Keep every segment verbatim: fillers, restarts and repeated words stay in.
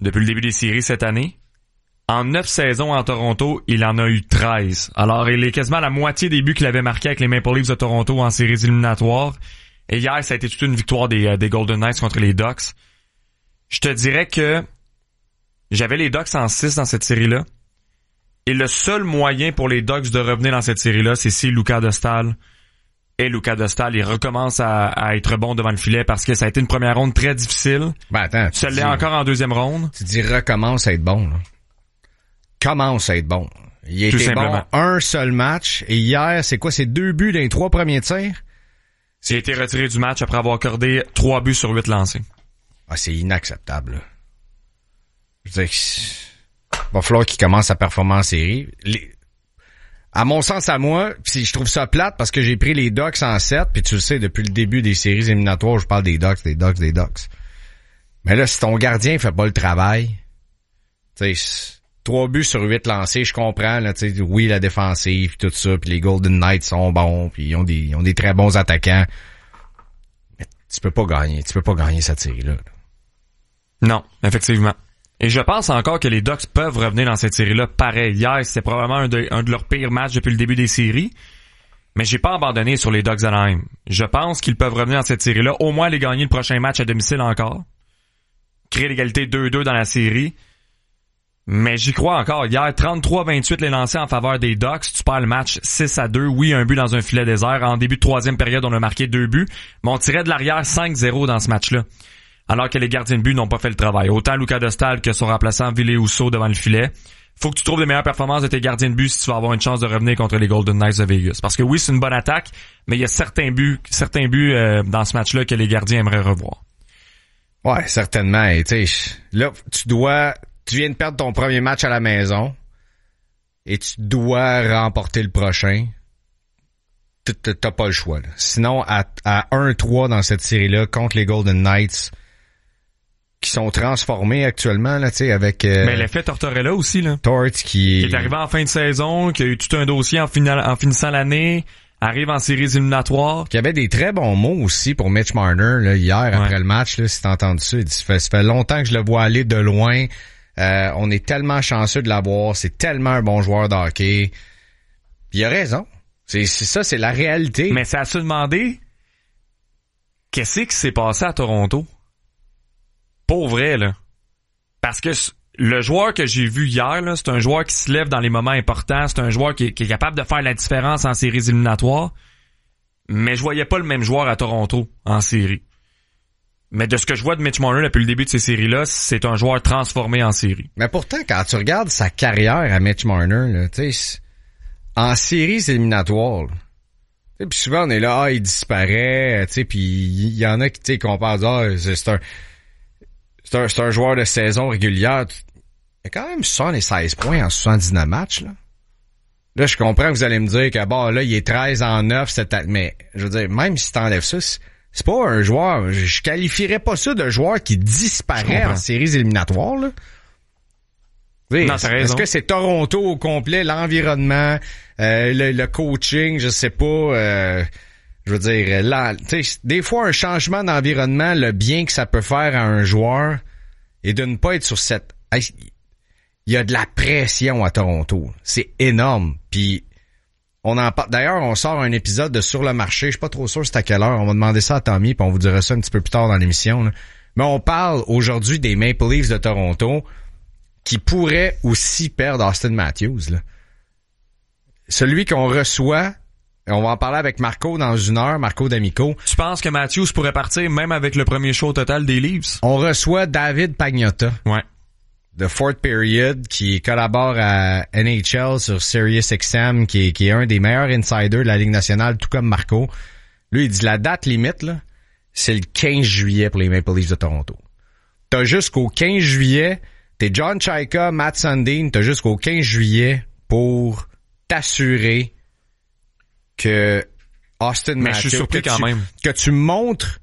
depuis le début des séries cette année. En neuf saisons en Toronto, il en a eu treize. Alors, il est quasiment à la moitié des buts qu'il avait marqués avec les Maple Leafs de Toronto en séries éliminatoires. Et hier, ça a été toute une victoire des, euh, des Golden Knights contre les Ducks. Je te dirais que j'avais les Ducks en six dans cette série-là. Et le seul moyen pour les Ducks de revenir dans cette série-là, c'est si Luka Dostal et Luka Dostal, il recommence à, à être bon devant le filet parce que ça a été une première ronde très difficile. Ben attends. Ça l'est encore en deuxième ronde. Tu dis recommence à être bon, là. Commence à être bon. Il a Tout été simplement. bon un seul match. Et hier, c'est quoi? C'est deux buts dans les trois premiers tirs? Il a été retiré du match après avoir accordé trois buts sur huit lancés. Ah, c'est inacceptable, là. Je veux dire, il va falloir qu'il commence sa performance en série. Les... À mon sens, à moi, pis je trouve ça plate parce que j'ai pris les Ducks en sept, puis tu le sais, depuis le début des séries éliminatoires, je parle des Ducks, des Ducks, des Ducks. Mais là, si ton gardien fait pas le travail, tu sais, trois buts sur huit lancés, je comprends, là, tu sais, oui, la défensive, tout ça, puis les Golden Knights sont bons, puis ils ont des, ils ont des très bons attaquants. Mais tu peux pas gagner, tu peux pas gagner cette série-là. Non, effectivement. Et je pense encore que les Ducks peuvent revenir dans cette série-là pareil. Hier, c'était probablement un de, un de leurs pires matchs depuis le début des séries. Mais j'ai pas abandonné sur les Ducks d'Anaheim. Je pense qu'ils peuvent revenir dans cette série-là, au moins aller gagner le prochain match à domicile encore. Créer l'égalité deux deux dans la série. Mais j'y crois encore. Hier, trente-trois vingt-huit les lancés en faveur des Ducks. Tu perds le match six à deux. Oui, un but dans un filet désert. En début de troisième période, on a marqué deux buts. Mais on tirait de l'arrière cinq zéro dans ce match-là. Alors que les gardiens de but n'ont pas fait le travail. Autant Luka Dostal que son remplaçant Ville Husso devant le filet. Faut que tu trouves les meilleures performances de tes gardiens de but si tu vas avoir une chance de revenir contre les Golden Knights de Vegas. Parce que oui, c'est une bonne attaque, mais il y a certains buts, certains buts euh, dans ce match-là que les gardiens aimeraient revoir. Ouais, certainement. Et tu sais, là, tu dois, tu viens de perdre ton premier match à la maison et tu dois remporter le prochain. T'as pas le choix, là. Sinon, à, à un trois dans cette série-là contre les Golden Knights, qui sont transformés actuellement, là, tu sais, avec... Euh, mais l'effet Tortorella aussi, là. Tort qui... Qui est arrivé en fin de saison, qui a eu tout un dossier en, final, en finissant l'année, arrive en séries éliminatoires. Qui avait des très bons mots aussi pour Mitch Marner, là, hier, ouais. Après le match, là, si t'as entendu ça. Il dit, ça fait, ça fait longtemps que je le vois aller de loin. Euh, on est tellement chanceux de l'avoir. C'est tellement un bon joueur de hockey. Puis il a raison. C'est, c'est ça, c'est la réalité. Mais c'est à se demander, qu'est-ce qui s'est passé à Toronto? Pour vrai, là. Parce que le joueur que j'ai vu hier, là, c'est un joueur qui se lève dans les moments importants. C'est un joueur qui est, qui est capable de faire la différence en séries éliminatoires. Mais je voyais pas le même joueur à Toronto en série. Mais de ce que je vois de Mitch Marner depuis le début de ces séries-là, c'est un joueur transformé en série. Mais pourtant, quand tu regardes sa carrière à Mitch Marner, là, tu sais, en séries éliminatoires, puis souvent on est là, ah, il disparaît, tu sais, puis il y en a qui, tu sais, comparent, ah, c'est un... C'est un, c'est un joueur de saison régulière. Il a quand même soixante-seize points en soixante-dix-neuf matchs, là. Là, je comprends que vous allez me dire que, bon, là, il est treize en neuf, cette année. Mais, je veux dire, même si t'enlèves ça, c'est, c'est pas un joueur, je, je qualifierais pas ça de joueur qui disparaît en séries éliminatoires, là. Oui, non, t'as raison. Est-ce que c'est Toronto au complet, l'environnement, euh, le, le coaching, je sais pas, euh, je veux dire, là, tu sais, des fois, un changement d'environnement, le bien que ça peut faire à un joueur, et de ne pas être sur cette... Il y a de la pression à Toronto. C'est énorme. Puis, on en parle... D'ailleurs, on sort un épisode de Sur le marché. Je suis pas trop sûr c'est à quelle heure. On va demander ça à Tommy, puis on vous dira ça un petit peu plus tard dans l'émission, là. Mais on parle aujourd'hui des Maple Leafs de Toronto qui pourraient aussi perdre Austin Matthews, là. Celui qu'on reçoit... On va en parler avec Marco dans une heure, Marco D'Amico. Tu penses que Matthews pourrait partir même avec le premier show total des Leafs? On reçoit David Pagnotta. Ouais. De Fourth Period, qui collabore à N H L sur Sirius X M, qui est, qui est un des meilleurs insiders de la Ligue nationale, tout comme Marco. Lui, il dit la date limite, là, c'est le quinze juillet pour les Maple Leafs de Toronto. T'as jusqu'au quinze juillet, t'es John Chayka, Matt Sundin, t'as jusqu'au quinze juillet pour t'assurer que Austin Mais Matthews, je suis surpris que, quand tu, même. que tu montres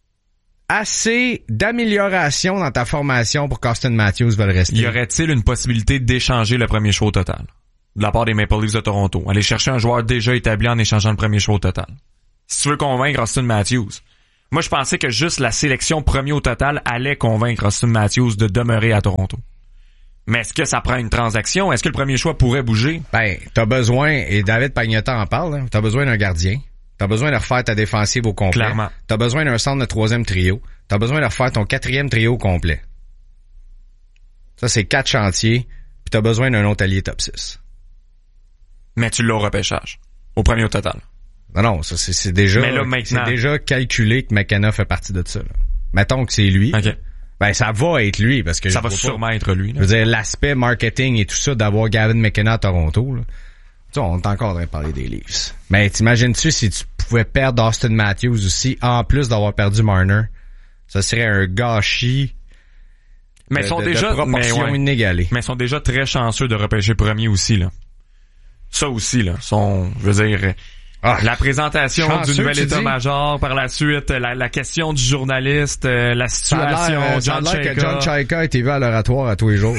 assez d'amélioration dans ta formation pour qu'Austin Matthews veuille rester. Y aurait-il une possibilité d'échanger le premier show total de la part des Maple Leafs de Toronto? Aller chercher un joueur déjà établi en échangeant le premier show total. Si tu veux convaincre Austin Matthews. Moi, je pensais que juste la sélection premier au total allait convaincre Austin Matthews de demeurer à Toronto. Mais est-ce que ça prend une transaction? Est-ce que le premier choix pourrait bouger? Ben, t'as besoin, et David Pagnotta en parle, hein, t'as besoin d'un gardien. T'as besoin de refaire ta défensive au complet. Clairement. T'as besoin d'un centre de troisième trio. T'as besoin de refaire ton quatrième trio au complet. Ça, c'est quatre chantiers, puis t'as besoin d'un autre allié top six. Mais tu l'as au repêchage. Au premier au total. Non, non, ça, c'est, c'est déjà, Mais là, maintenant... c'est déjà calculé que McKenna fait partie de ça, là. Mettons que c'est lui. OK. Ben, ça va être lui, parce que... Ça va sûrement pas, être lui, là. Je veux dire, l'aspect marketing et tout ça d'avoir Gavin McKenna à Toronto, là. Tu sais, on est encore en train de parler des Leafs. Mais t'imagines-tu si tu pouvais perdre Austin Matthews aussi, en plus d'avoir perdu Marner? Ça serait un gâchis. Mais ils sont de, déjà, de proportions mais ouais. inégalées. Mais ils sont déjà très chanceux de repêcher premier aussi, là. Ça aussi, là. Sont, je veux dire, ah, la présentation chanceux, du nouvel état-major, par la suite, la, la question du journaliste, euh, la situation, ça a John l'air Chayka. que John Chayka a été vu à l'oratoire à tous les jours,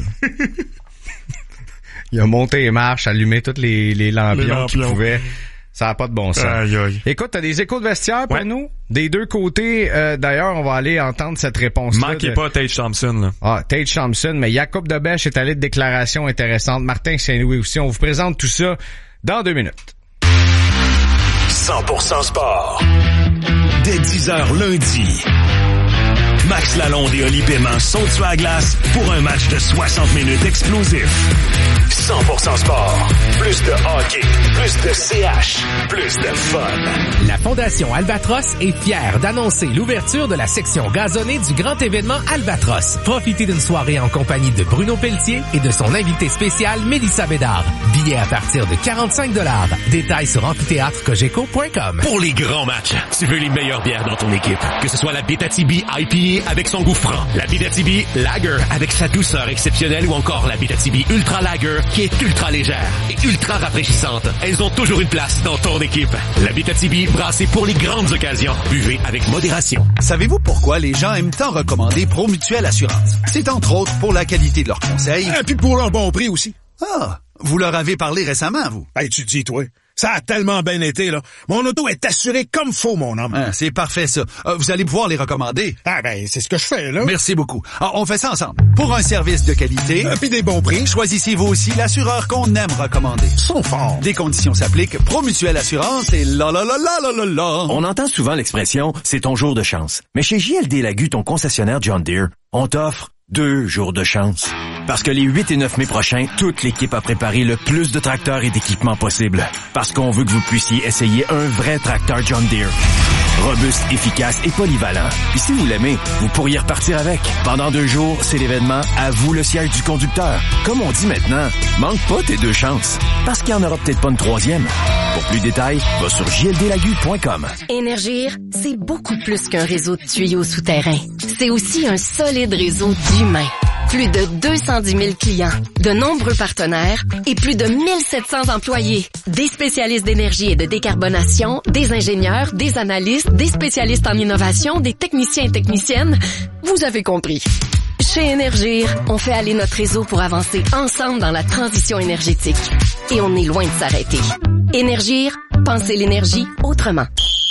Il a monté les marches, allumé toutes les, les lampions qu'il pouvait. Ça n'a pas de bon sens. Aïe, aïe. Écoute, t'as des échos de vestiaire pour ouais. nous? Des deux côtés, euh, d'ailleurs, on va aller entendre cette réponse-là. Manquez de... pas Tage Thompson, là. Ah, Tage Thompson, mais Jacob Debesch est allé de déclarations intéressantes. Martin Saint-Louis aussi. On vous présente tout ça dans deux minutes. cent pour cent sport. Dès dix heures lundi. Max Lalonde et Oli Paiement sont sur la glace pour un match de soixante minutes explosif. cent pour cent sport. Plus de hockey, plus de C H, plus de fun. La Fondation Albatros est fière d'annoncer l'ouverture de la section gazonnée du grand événement Albatros. Profitez d'une soirée en compagnie de Bruno Pelletier et de son invité spécial Mélissa Bédard. Billets à partir de quarante-cinq dollars. Détails sur amphithéâtre cogeco point com. Pour les grands matchs, tu veux les meilleures bières dans ton équipe. Que ce soit la Bétatibi I P A avec son goût franc, la Bétatibi Lager avec sa douceur exceptionnelle ou encore la Bétatibi Ultra Lager qui est ultra légère et ultra rafraîchissante. Elles ont toujours une place dans ton équipe. La Bétatibi brassée pour les grandes occasions. Buvez avec modération. Savez-vous pourquoi les gens aiment tant recommander Promutuelle Assurance? C'est entre autres pour la qualité de leurs conseils. Et puis pour leur bon prix aussi. Ah, vous leur avez parlé récemment, vous? Hey, tu dis, toi. Ça a tellement bien été, là. Mon auto est assurée comme faux, mon homme. Ah, c'est parfait, ça. Euh, vous allez pouvoir les recommander. Ah, ben, c'est ce que je fais, là. Merci beaucoup. Alors, on fait ça ensemble. Pour un service de qualité... Euh, puis des bons prix. Choisissez vous aussi l'assureur qu'on aime recommander. Ils sont forts. Des conditions s'appliquent. Promutuelle Assurance et la la la la la la la. On entend souvent l'expression « c'est ton jour de chance ». Mais chez J L D Lagu, ton concessionnaire John Deere, on t'offre deux jours de chance. Parce que les huit et neuf mai prochains, toute l'équipe a préparé le plus de tracteurs et d'équipements possible. Parce qu'on veut que vous puissiez essayer un vrai tracteur John Deere. Robuste, efficace et polyvalent. Puis si vous l'aimez, vous pourriez repartir avec. Pendant deux jours, c'est l'événement « À vous le siège du conducteur ». Comme on dit maintenant, manque pas tes deux chances. Parce qu'il n'y en aura peut-être pas une troisième. Pour plus de détails, va sur j l d lagu point com. Énergir, c'est beaucoup plus qu'un réseau de tuyaux souterrains. C'est aussi un solide réseau d'humains. Plus de deux cent dix mille clients, de nombreux partenaires et plus de mille sept cents employés. Des spécialistes d'énergie et de décarbonation, des ingénieurs, des analystes, des spécialistes en innovation, des techniciens et techniciennes. Vous avez compris. Chez Énergir, on fait aller notre réseau pour avancer ensemble dans la transition énergétique. Et on est loin de s'arrêter. Énergir, pensez l'énergie autrement.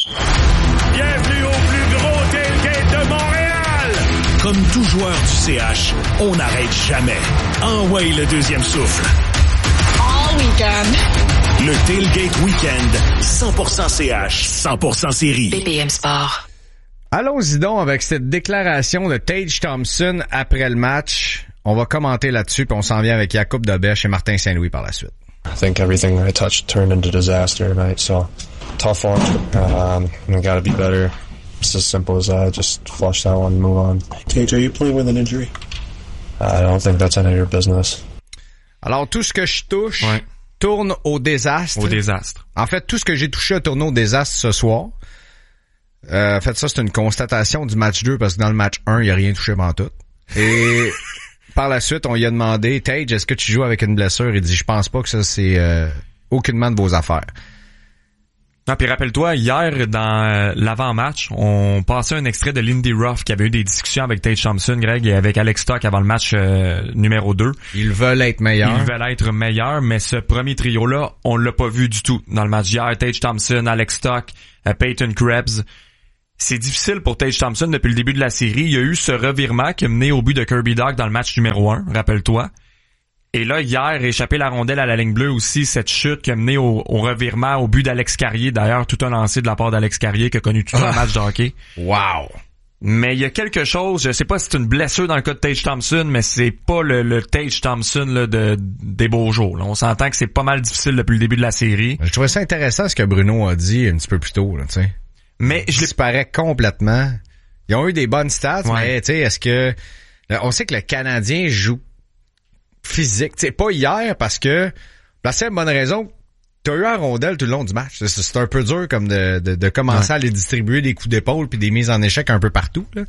Bienvenue au plus gros tailgate de Montréal! Comme tout joueur du C H, on n'arrête jamais. Envoie le deuxième souffle. All weekend. Le Tailgate Weekend, cent pour cent C H, cent pour cent série. B P M Sport. Allons-y donc avec cette déclaration de Tage Thompson après le match. On va commenter là-dessus, puis on s'en vient avec Jacob Debesch et Martin Saint-Louis par la suite. I think everything I touched turned into disaster tonight, so tough one. Um, we gotta be better. It's as simple as that. Just flush that one and move on. Tage, are you playing with an injury? I don't think that's any of your business. Alors, tout ce que je touche ouais. tourne au désastre. Au désastre. En fait, tout ce que j'ai touché a tourné au désastre ce soir. Euh, en fait, ça, c'est une constatation du match deux, parce que dans le match un, il n'y a rien touché pendant tout. Et par la suite, on lui a demandé, Tage, est-ce que tu joues avec une blessure? Il dit, je pense pas que ça, c'est euh, aucunement de vos affaires. Ah, puis rappelle-toi, hier, dans euh, l'avant-match, on passait un extrait de Lindy Ruff qui avait eu des discussions avec Tage Thompson, Greg, et avec Alex Stock avant le match euh, numéro deux. Ils veulent être meilleurs. Ils veulent être meilleurs, mais ce premier trio-là, on l'a pas vu du tout dans le match hier. Tage Thompson, Alex Stock, euh, Peyton Krebs. c'est difficile pour Tage Thompson depuis le début de la série. Il y a eu ce revirement qui a mené au but de Kirby Dach dans le match numéro un, rappelle-toi. Et là, hier, échappé la rondelle à la ligne bleue aussi, cette chute qui a mené au, au revirement, au but d'Alex Carrier. D'ailleurs, tout un lancé de la part d'Alex Carrier qui a connu tout ah. un match de hockey. Wow! Mais il y a quelque chose, je sais pas si c'est une blessure dans le cas de Tage Thompson, mais c'est pas le, le Tage Thompson là, de, des beaux jours. Là. On s'entend que c'est pas mal difficile depuis le début de la série. Je trouvais ça intéressant ce que Bruno a dit un petit peu plus tôt, là, tu sais. Mais je disparais complètement. Ils ont eu des bonnes stats, ouais. mais tu sais, est-ce que... On sait que le Canadien joue physique. Tu sais, pas hier, parce que... La seule bonne raison... T'as eu la rondelle tout le long du match. C'est, c'est un peu dur comme de, de, de commencer ouais. à aller distribuer des coups d'épaule puis des mises en échec un peu partout, là.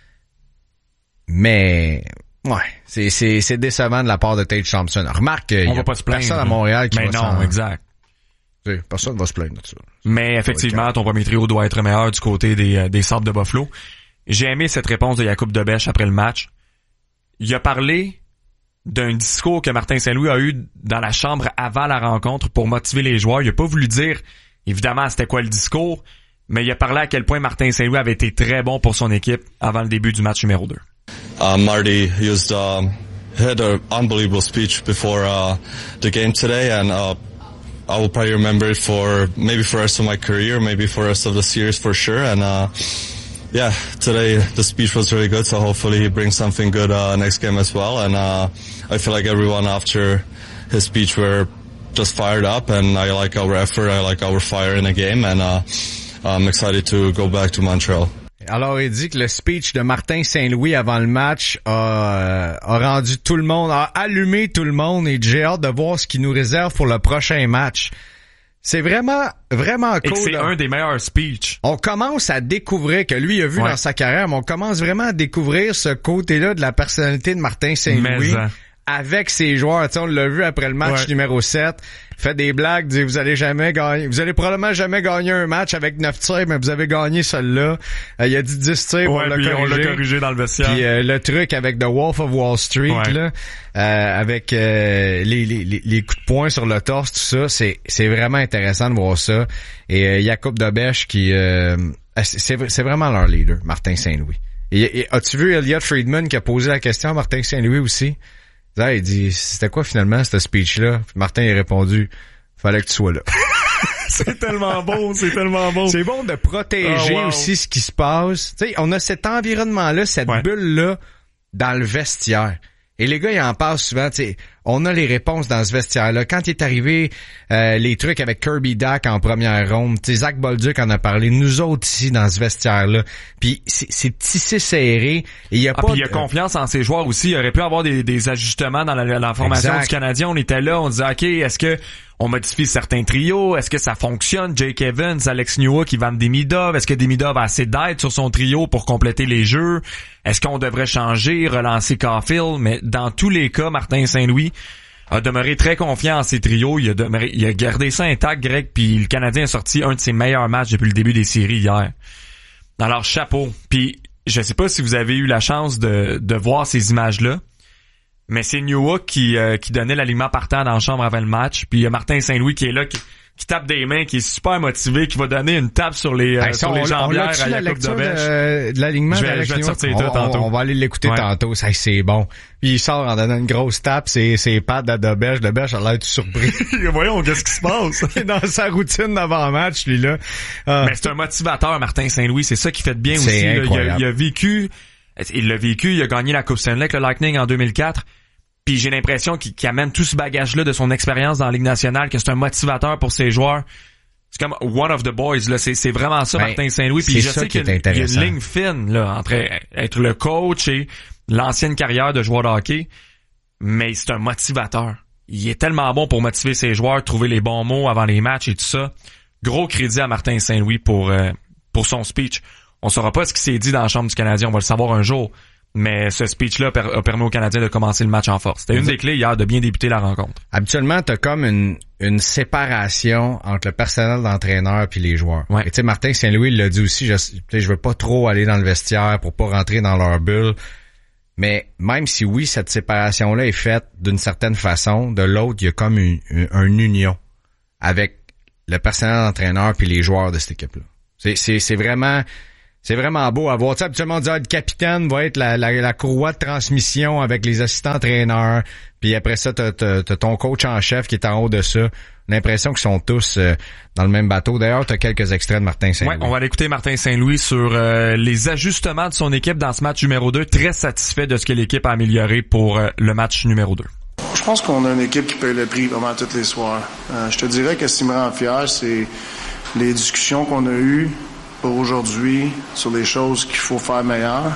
Mais... Ouais, c'est, c'est, c'est décevant de la part de Tage Thompson. Remarque qu'il y a personne à Montréal qui mais va non, s'en... exact. Personne va se plaindre de ça. Mais effectivement, ton premier trio doit être meilleur du côté des, des Sabres de Buffalo. J'ai aimé cette réponse de Jakub Dobeš après le match. Il a parlé d'un discours que Martin Saint-Louis a eu dans la chambre avant la rencontre pour motiver les joueurs. Il a pas voulu dire, évidemment, c'était quoi le discours, mais il a parlé à quel point Martin Saint-Louis avait été très bon pour son équipe avant le début du match numéro deux. Uh, Marty used, um, had an unbelievable speech before uh, the game today, and uh, I will probably remember it for maybe for the rest of my career, maybe for the rest of the series for sure. And uh, yeah, today the speech was really good, so hopefully he brings something good uh, next game as well. And uh, I feel like everyone after his speech were just fired up, and I like our effort, I like our fire in the game, and uh, I'm excited to go back to Montreal. Alors, il dit que le speech de Martin Saint-Louis avant le match a, a rendu tout le monde, a allumé tout le monde, et j'ai hâte de voir ce qu'il nous réserve pour le prochain match. C'est vraiment, vraiment cool. Et que c'est là. Un des meilleurs speeches. On commence à découvrir, que lui a vu ouais. dans sa carrière, mais on commence vraiment à découvrir ce côté-là de la personnalité de Martin Saint-Louis. Mais, avec ses joueurs. T'sais, on l'a vu après le match ouais. numéro sept. Fait des blagues, dit vous allez jamais gagner, vous allez probablement jamais gagner un match avec neuf tirs, mais vous avez gagné celui-là. Euh, il a dit dix tirs, ouais, on, l'a corrigé. on l'a corrigé dans le vestiaire. Puis euh, le truc avec The Wolf of Wall Street, ouais. là, euh, avec euh, les, les, les coups de poing sur le torse, tout ça, c'est, c'est vraiment intéressant de voir ça. Et euh, Jakub Dobeš qui, euh, c'est, c'est vraiment leur leader, Martin Saint-Louis. Et, et as-tu vu Elliot Friedman qui a posé la question à Martin Saint-Louis aussi? Là, il dit, c'était quoi finalement, ce speech-là? Puis Martin il a répondu, fallait que tu sois là. C'est tellement bon, c'est tellement bon. C'est bon de protéger oh, wow. aussi ce qui se passe. Tu sais, on a cet environnement-là, cette ouais. bulle-là, dans le vestiaire. Et les gars, ils en parlent souvent, tu sais, on a les réponses dans ce vestiaire-là. Quand il est arrivé, euh, les trucs avec Kirby Dach en première ronde, tu sais, Zach Bolduc en a parlé, nous autres ici dans ce vestiaire-là. Puis c'est, c'est tissé serré. Et il y a ah, pas. Puis il a confiance en ses joueurs aussi. Il aurait pu avoir des, des ajustements dans la, la formation exact. Du Canadien. On était là, on disait, ok, est-ce que on modifie certains trios? Est-ce que ça fonctionne? Jake Evans, Alex Newhook, Ivan Demidov. Est-ce que Demidov a assez d'aide sur son trio pour compléter les jeux? Est-ce qu'on devrait changer, relancer Caulfield? Mais dans tous les cas, Martin Saint-Louis a demeuré très confiant en ses trios. Il a demeuré, il a gardé ça intact, Greg, puis le Canadien a sorti un de ses meilleurs matchs depuis le début des séries hier. Alors, chapeau. Puis, je sais pas si vous avez eu la chance de, de voir ces images-là, mais c'est Newhook qui, euh, qui donnait l'alignement partant dans la chambre avant le match. Puis il y a Martin Saint-Louis qui est là, qui, qui tape des mains, qui est super motivé, qui va donner une tape sur les, euh, hey, sur on, les jambières à Jakub Dobeš. De, de l'alignement je vais, d'Alex je vais te sortir on, tantôt. On, on va aller l'écouter ouais. tantôt. Ça, c'est bon. Puis il sort en donnant une grosse tape. C'est, c'est pattes à Dobeš. Dobeš a l'air tout surpris. Voyons, qu'est-ce qui se passe? Il est dans sa routine d'avant-match, lui, là. Euh, Mais c'est un motivateur, Martin Saint-Louis. C'est ça qui fait de bien aussi. Là. Il, a, il a vécu, il l'a vécu, il a gagné la Coupe Stanley avec le Lightning en deux mille quatre. Puis j'ai l'impression qu'il, qu'il amène tout ce bagage-là de son expérience dans la Ligue nationale, que c'est un motivateur pour ses joueurs. C'est comme one of the boys, là. C'est, c'est vraiment ça, ben, Martin Saint-Louis. Puis je sais qu'il y a, il y a une ligne fine, là, entre être le coach et l'ancienne carrière de joueur de hockey. Mais c'est un motivateur. Il est tellement bon pour motiver ses joueurs, trouver les bons mots avant les matchs et tout ça. Gros crédit à Martin Saint-Louis pour, euh, pour son speech. On saura pas ce qui s'est dit dans la chambre du Canadien. On va le savoir un jour. Mais ce speech-là a permis aux Canadiens de commencer le match en force. C'était une des clés hier de bien débuter la rencontre. Habituellement, t'as comme une, une séparation entre le personnel d'entraîneur puis les joueurs. Ouais. Et tu sais, Martin Saint-Louis l'a dit aussi, je, je veux pas trop aller dans le vestiaire pour pas rentrer dans leur bulle. Mais même si oui, cette séparation-là est faite d'une certaine façon, de l'autre, il y a comme une, une, une union avec le personnel d'entraîneur puis les joueurs de cette équipe-là. C'est, c'est, c'est vraiment... C'est vraiment beau à voir. Tu sais, habituellement, on dit, ah, le capitaine va être la, la, la courroie de transmission avec les assistants-entraîneurs. Puis après ça, t'as, t'as, t'as ton coach en chef qui est en haut de ça. L'impression qu'ils sont tous euh, dans le même bateau. D'ailleurs, t'as quelques extraits de Martin Saint-Louis. Ouais, on va aller écouter Martin Saint-Louis sur euh, les ajustements de son équipe dans ce match numéro deux. Très satisfait de ce que l'équipe a amélioré pour euh, le match numéro deux. Je pense qu'on a une équipe qui paye le prix vraiment tous les soirs. Euh, je te dirais que ce qui me rend fier, c'est les discussions qu'on a eues pour aujourd'hui sur les choses qu'il faut faire meilleures.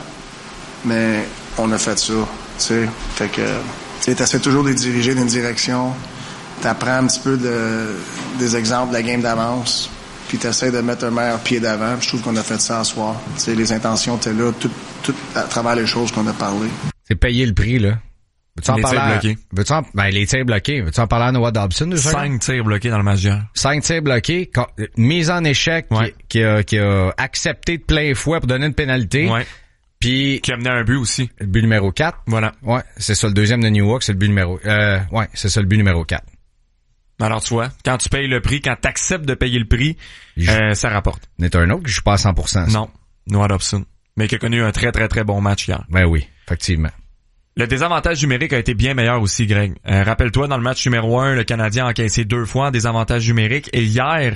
Mais on a fait ça, tu sais. Fait que, tu sais, t'essaies toujours de les diriger dans une direction. T'apprends un petit peu de, des exemples de la game d'avance, puis t'essaies de mettre un meilleur pied d'avant. Je trouve qu'on a fait ça ce soir. Tu sais, les intentions étaient là, tout, tout à travers les choses qu'on a parlé. C'est payer le prix, là. Veux-tu en les parler tirs à... bloqués. Veux-tu en... Ben, les tirs bloqués. Veux-tu en parler à Noah Dobson? Cinq tirs bloqués dans le match d'hier. Cinq tirs bloqués. Mise en échec, ouais. qui, qui, a, qui a accepté de plein fouet pour donner une pénalité. Ouais. Puis qui a mené un but aussi. Le but numéro quatre. Voilà. Ouais, c'est ça, le deuxième de Newark, c'est le but numéro... Euh, ouais, c'est ça, le but numéro quatre. Alors, tu vois, quand tu payes le prix, quand tu acceptes de payer le prix, euh, ça rapporte. Il y en a un autre qui joue pas à cent pour cent. Ça. Non, Noah Dobson. Mais qui a connu un très, très, très bon match hier. Ben oui, effectivement. Le désavantage numérique a été bien meilleur aussi, Greg. Euh, rappelle-toi, dans le match numéro un, le Canadien a encaissé deux fois en désavantage numérique. Et hier,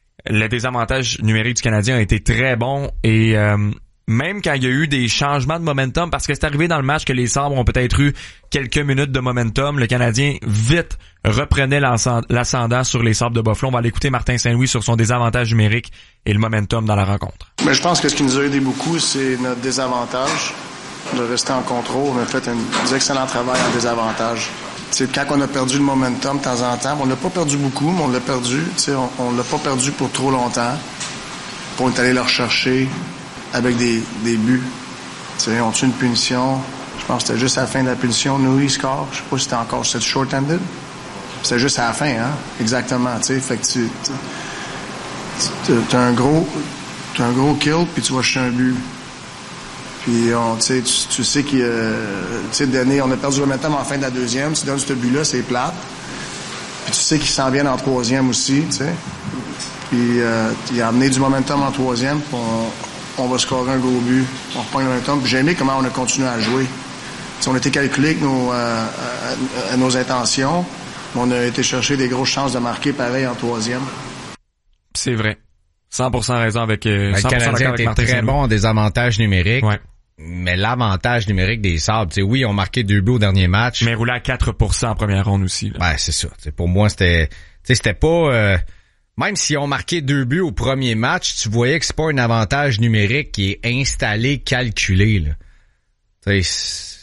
le désavantage numérique du Canadien a été très bon. Et euh, même quand il y a eu des changements de momentum, parce que c'est arrivé dans le match que les Sabres ont peut-être eu quelques minutes de momentum, le Canadien vite reprenait l'ascendant sur les Sabres de Buffalo. On va aller écouter Martin Saint-Louis sur son désavantage numérique et le momentum dans la rencontre. Mais je pense que ce qui nous a aidé beaucoup, c'est notre désavantage. De rester en contrôle. On a fait un excellent travail en désavantage. T'sais, quand on a perdu le momentum de temps en temps, on l'a pas perdu beaucoup, mais on l'a perdu. T'sais, on, on l'a pas perdu pour trop longtemps. Puis on est allé le rechercher avec des, des buts. T'sais, on tue une punition. Je pense que c'était juste à la fin de la punition. Nous, il score. Je sais pas si c'était encore c'était short-handed. C'était juste à la fin, hein? Exactement. T'sais. Fait que tu t'as un gros t'as un gros kill, puis tu vas chercher un but. Puis on, tu, tu sais qu'il euh, tu sais, donné, on a perdu le momentum en fin de la deuxième. Tu donnes ce but-là, c'est plate. Puis tu sais qu'il s'en vient en troisième aussi, tu sais. Puis euh, il a amené du momentum en troisième, puis on, on va scorer un gros but. On reprend le momentum. Puis j'ai aimé comment on a continué à jouer. T'sais, on était calculé avec nos, euh, à, à nos intentions, mais on a été chercher des grosses chances de marquer pareil en troisième. C'est vrai. cent pour cent raison avec, euh, ben, cent pour cent le Canadien avec était Martin très Saint-Louis. bon en désavantage numérique. Ouais. Mais l'avantage numérique des Sabres, tu sais, oui, ils ont marqué deux buts au dernier match. Mais roulé à quatre pour cent en première ronde aussi. Là. Ben, c'est ça. T'sais, pour moi, c'était, tu sais, c'était pas, euh, même s'ils ont marqué deux buts au premier match, tu voyais que c'est pas un avantage numérique qui est installé, calculé, là. Tu sais,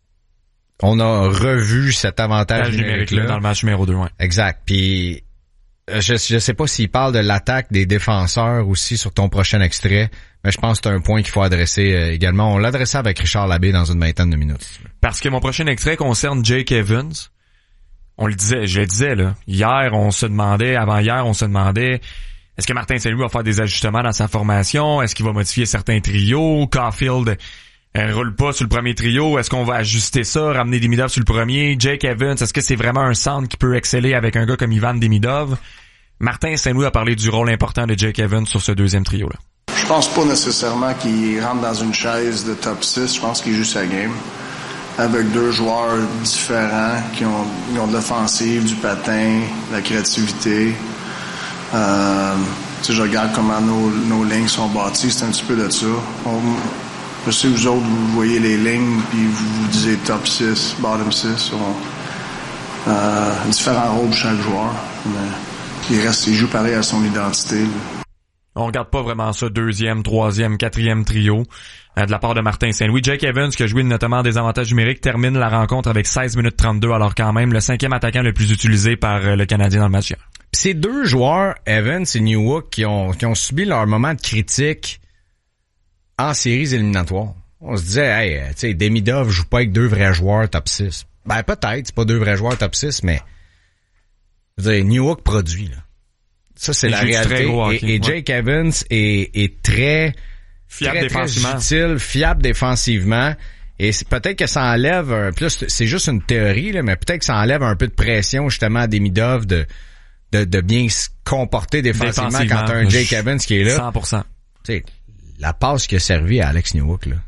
on a revu cet avantage numérique là dans le match numéro deux, ouais. Exact. Puis, je, je sais pas s'il parle de l'attaque des défenseurs aussi sur ton prochain extrait. Mais je pense que c'est un point qu'il faut adresser euh, également. On l'adressait avec Richard Labbé dans une vingtaine de minutes. Parce que mon prochain extrait concerne Jake Evans. On le disait, je le disais, là. Hier, on se demandait, avant hier, on se demandait, est-ce que Martin Saint-Louis va faire des ajustements dans sa formation? Est-ce qu'il va modifier certains trios? Caulfield euh, roule pas sur le premier trio. Est-ce qu'on va ajuster ça, ramener Demidov sur le premier? Jake Evans, est-ce que c'est vraiment un centre qui peut exceller avec un gars comme Ivan Demidov? Martin Saint-Louis a parlé du rôle important de Jake Evans sur ce deuxième trio-là. Je pense pas nécessairement qu'il rentre dans une chaise de top six. Je pense qu'il joue sa game avec deux joueurs différents qui ont, qui ont de l'offensive, du patin, de la créativité. Euh, tu sais, je regarde comment nos, nos lignes sont bâties. C'est un petit peu de ça. On, je sais que vous autres, vous voyez les lignes puis vous vous disiez top six, bottom six. On, euh, différents rôles pour chaque joueur. Mais il reste, il joue pareil à son identité. Là. On regarde pas vraiment ça, deuxième, troisième, quatrième trio euh, de la part de Martin Saint-Louis. Jake Evans, qui a joué notamment des avantages numériques, termine la rencontre avec seize minutes trente-deux, alors quand même le cinquième attaquant le plus utilisé par euh, le Canadien dans le match hier. Ces deux joueurs, Evans et Newark, qui ont, qui ont subi leur moment de critique en séries éliminatoires. On se disait, hey, tu sais, Demidov joue pas avec deux vrais joueurs top six. Ben peut-être, c'est pas deux vrais joueurs top six, mais je veux dire, Newark produit, là. Ça, c'est il la réalité. Hockey, et, et ouais. Jake Evans est, est très, fiable très, défensivement. très utile, fiable défensivement. Et c'est, peut-être que ça enlève, un, plus c'est juste une théorie, là, mais peut-être que ça enlève un peu de pression justement à Demidov de, de, de bien se comporter défensivement, défensivement quand t'as un Jake Evans qui est là. cent pour cent. Tu sais, la passe qui a servi à Alex Newhook, là.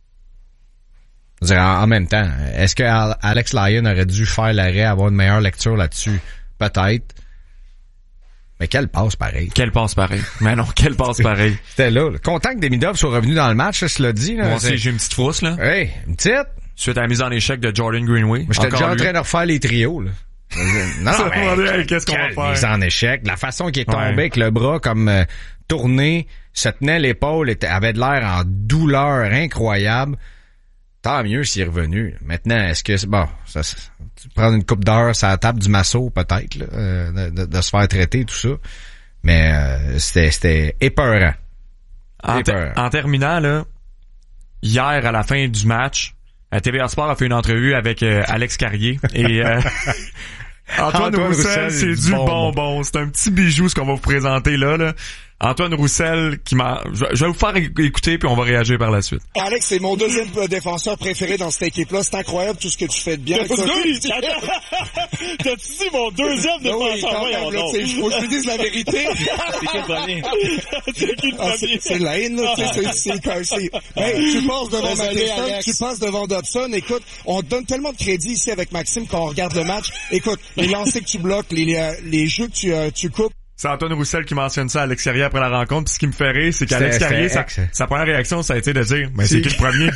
Je veux dire, en, en même temps, est-ce que Alex Lyon aurait dû faire l'arrêt, avoir une meilleure lecture là-dessus? Peut-être. Mais quelle passe pareil. Quelle passe pareil. Mais non, quelle passe pareil. C'était là, là. Content que Demidov soit revenu dans le match, je l'ai dit. Là. Moi aussi, j'ai une petite frousse, là. Hey, une petite. Suite à la mise en échec de Jordan Greenway. Moi, j'étais Encore déjà en lui. train de refaire les trios, là. Non, Ça mais, demandait, hey, qu'est-ce qu'on va faire? mise en échec. La façon qu'il est tombé Ouais. avec le bras comme euh, tourné, se tenait l'épaule, était, avait de l'air en douleur incroyable. Tant mieux s'il est revenu. Maintenant, est-ce que c'est bon, ça, ça, prendre une coupe d'heure sur la table du masso, peut-être, là, euh, de, de, de se faire traiter, tout ça. Mais euh, c'était, c'était épeurant. En, ter- épeurant. en terminant, là, hier, à la fin du match, euh, T V A Sport a fait une entrevue avec euh, Alex Carrier et euh, Antoine, Antoine Roussel, Roussel, c'est du du bonbon. bonbon. C'est un petit bijou ce qu'on va vous présenter là. là. Antoine Roussel qui m'a... Je je vais vous faire é- écouter puis on va réagir par la suite. Alex, c'est mon deuxième défenseur préféré dans cette équipe-là. C'est incroyable tout ce que tu fais de bien. T'as-tu dit, T'as-tu dit mon deuxième Ben oui, défenseur? quand Voyons même, là, donc. tu sais, il faut que je lui dise la vérité. C'est qui le premier? C'est qui le Ah, c'est, premier? c'est la haine, là, tu sais, c'est, c'est, c'est, c'est- hey, tu passes devant Désolé, Matheson, Alex. tu passes devant Dobson, écoute, on te donne tellement de crédit ici avec Maxime quand on regarde le match. Écoute, les lancers que tu bloques, les, les, les jeux que tu, euh, tu coupes. C'est Antoine Roussel qui mentionne ça à Alex Carrier après la rencontre. Puis ce qui me fait rire, c'est qu'Alex C'était- Carrier, c'était sa, ex. sa première réaction, ça a été de dire, mais c'est qui le premier?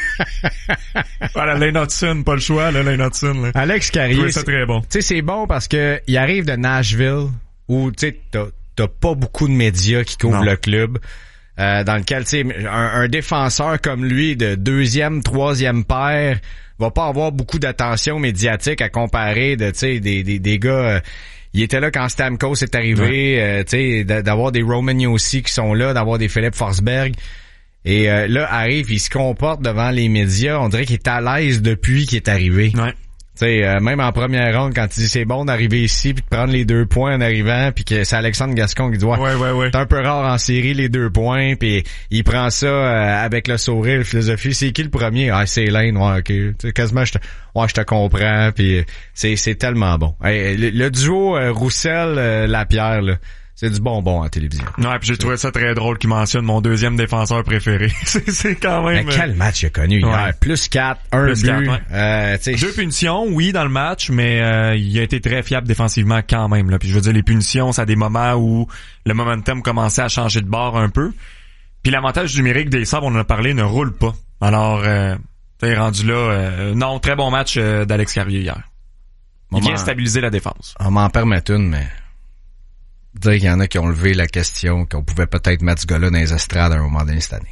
Voilà, Lane Hudson, pas le choix, là, Lane Hudson. Là. Alex Je Carrier, trouvais ça très bon. tu sais, c'est bon parce que il arrive de Nashville où, tu sais, t'as, t'as pas beaucoup de médias qui couvrent Non. le club, euh, dans lequel, tu sais, un, un défenseur comme lui de deuxième, troisième paire va pas avoir beaucoup d'attention médiatique à comparer de, tu sais, des, des, des gars... euh, il était là quand Stamkos est arrivé, euh, tu sais, d- d'avoir des Roman Yossi qui sont là, d'avoir des Philippe Forsberg. Et euh, là, arrive, il se comporte devant les médias. On dirait qu'il est à l'aise depuis qu'il est arrivé. Ouais. Tu sais, euh, même en première ronde, quand il dit c'est bon d'arriver ici puis de prendre les deux points en arrivant, puis que c'est Alexandre Gascon qui dit ouais, Ouais, ouais, ouais. c'est un peu rare en série les deux points, puis il prend ça euh, avec le sourire, la philosophie. C'est qui le premier? Ah, c'est Lane, ouais, ok. Tu sais, quasiment, je te, ouais, je te comprends, puis c'est c'est tellement bon. Hey, le, le duo euh, Roussel-Lapierre, là, c'est du bonbon en télévision. Ouais, puis j'ai trouvé ça très drôle qu'il mentionne mon deuxième défenseur préféré. c'est, c'est quand Mais même... quel match il a connu Ouais. hier? Plus quatre, un Plus but. quatre, ouais. euh, tu sais, Deux punitions, oui, dans le match, mais euh, il a été très fiable défensivement quand même. Là. Puis je veux dire, les punitions, c'est à des moments où le momentum commençait à changer de bord un peu. Puis l'avantage numérique des Sabres, on en a parlé, ne roule pas. Alors, euh, t'es rendu là. Euh, non, très bon match euh, d'Alex Carrier hier. Il Moment- vient stabiliser la défense. on m'en permet une, mais dire qu'il y en a qui ont levé la question qu'on pouvait peut-être mettre ce gars-là dans les estrades à un moment donné cette année.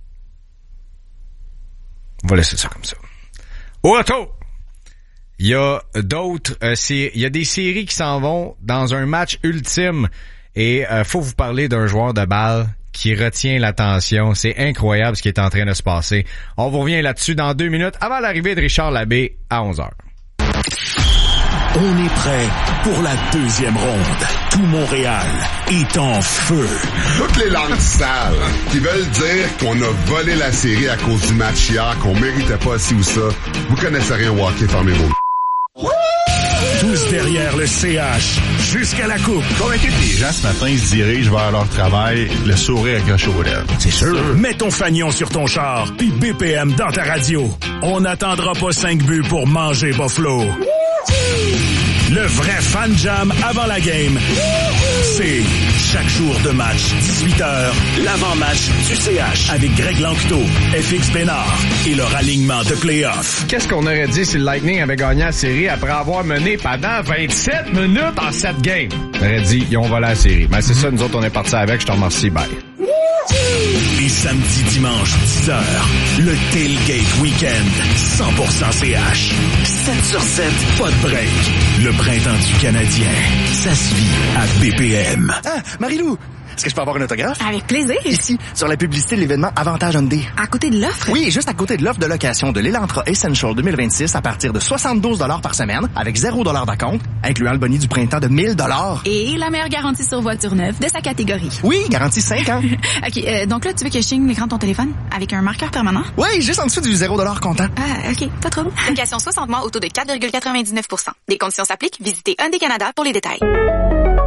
On va laisser ça comme ça. Au retour, il y a d'autres, euh, c'est, il y a des séries qui s'en vont dans un match ultime et euh, faut vous parler d'un joueur de balle qui retient l'attention. C'est incroyable ce qui est en train de se passer. On vous revient là-dessus dans deux minutes avant l'arrivée de Richard Labbé à onze heures. On est prêt pour la deuxième ronde. Tout Montréal est en feu. Toutes les langues sales qui veulent dire qu'on a volé la série à cause du match hier, qu'on méritait pas ci ou ça, vous connaissez rien au hockey, fermez vos... Tous derrière le C H, jusqu'à la coupe. Convaincu que les gens ce matin se dirigent vers leur travail, le sourire accroché aux lèvres. C'est sûr. Mets ton fanion sur ton char, puis B P M dans ta radio. On n'attendra pas cinq buts pour manger Buffalo. Le vrai fan jam avant la game, c'est chaque jour de match, dix-huit heures, l'avant-match du C H avec Greg Lanctot, F X Bénard et leur alignement de play-off. Qu'est-ce qu'on aurait dit si le Lightning avait gagné la série après avoir mené pendant vingt-sept minutes en sept games? On aurait dit, ils ont volé la série. Mais c'est ça, nous autres, on est partis avec. Je te remercie. Bye. Et samedi, dimanche, dix heures, le Tailgate Weekend, cent pour cent C H. sept sur sept, pas de break. Le printemps du Canadien, ça se vit à B P M. Ah, Marie-Lou, est-ce que je peux avoir un autographe? Avec plaisir. Ici, sur la publicité de l'événement Avantage Hyundai. À côté de l'offre? Oui, juste à côté de l'offre de location de l'Elantra Essential deux mille vingt-six à partir de soixante-douze dollars par semaine, avec zéro dollar d'acompte, incluant le boni du printemps de mille dollars. Et la meilleure garantie sur voiture neuve de sa catégorie. Oui, garantie cinq ans. OK, euh, donc là, tu veux que je signe l'écran de ton téléphone avec un marqueur permanent? Oui, juste en dessous du zéro dollar comptant. Ah, OK, pas trop. Location soixante mois au taux de quatre virgule quatre-vingt-dix-neuf pour cent. Des conditions s'appliquent. Visitez Hyundai Canada pour les détails.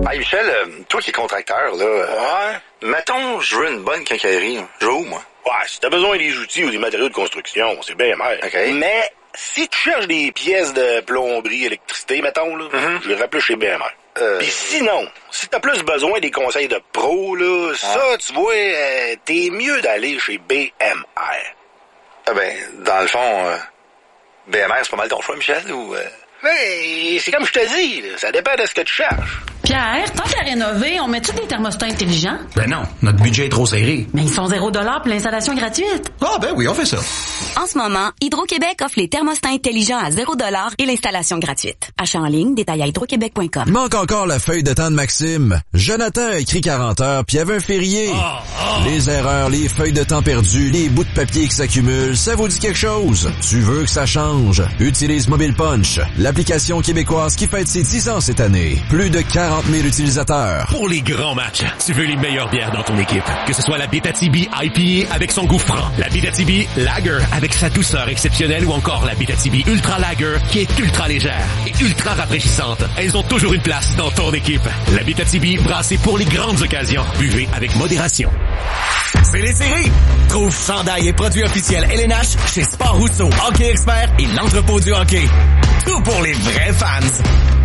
Hey Michel, euh, toi qui es contracteur, là, euh, ouais. Mettons, je veux une bonne quincaillerie. Je vais où, moi? Ouais, si t'as besoin des outils ou des matériaux de construction, c'est bien mer. OK. Mais si tu cherches des pièces de plomberie, électricité, mettons, là, mm-hmm. je irais plus chez B M R. Euh... Puis sinon, si t'as plus besoin des conseils de pro, là, ah. ça, tu vois, euh, t'es mieux d'aller chez B M R. Ah ben, dans le fond, euh, B M R, c'est pas mal ton choix, Michel, ou... Euh... Hey, c'est comme je te dis, là, ça dépend de ce que tu cherches. Pierre, tant qu'à rénover, on met-tu des thermostats intelligents? Ben non, notre budget est trop serré. Mais ils sont zéro dollar pour l'installation gratuite. Ah ben oui, on fait ça. En ce moment, Hydro-Québec offre les thermostats intelligents à zéro dollar et l'installation gratuite. Achat en ligne, détail à hydroquebec point com. Il manque encore la feuille de temps de Maxime. Jonathan a écrit quarante heures, puis il y avait un férié. Oh, oh. Les erreurs, les feuilles de temps perdues, les bouts de papier qui s'accumulent, ça vous dit quelque chose? Tu veux que ça change? Utilise Mobile Punch, l'application québécoise qui fête ses dix ans cette année. Plus de quarante mille utilisateurs. Pour les grands matchs, tu veux les meilleures bières dans ton équipe. Que ce soit la Bétatibi I P A avec son goût franc, la Bétatibi Lager avec sa douceur exceptionnelle ou encore la Bétatibi Ultra Lager qui est ultra légère et ultra rafraîchissante. Elles ont toujours une place dans ton équipe. La Bétatibi brassée pour les grandes occasions. Buvez avec modération. C'est les séries! Trouve chandail et produits officiels L N H chez Sport Rousseau, Hockey Expert et l'entrepôt du hockey. Tout pour les vrais fans.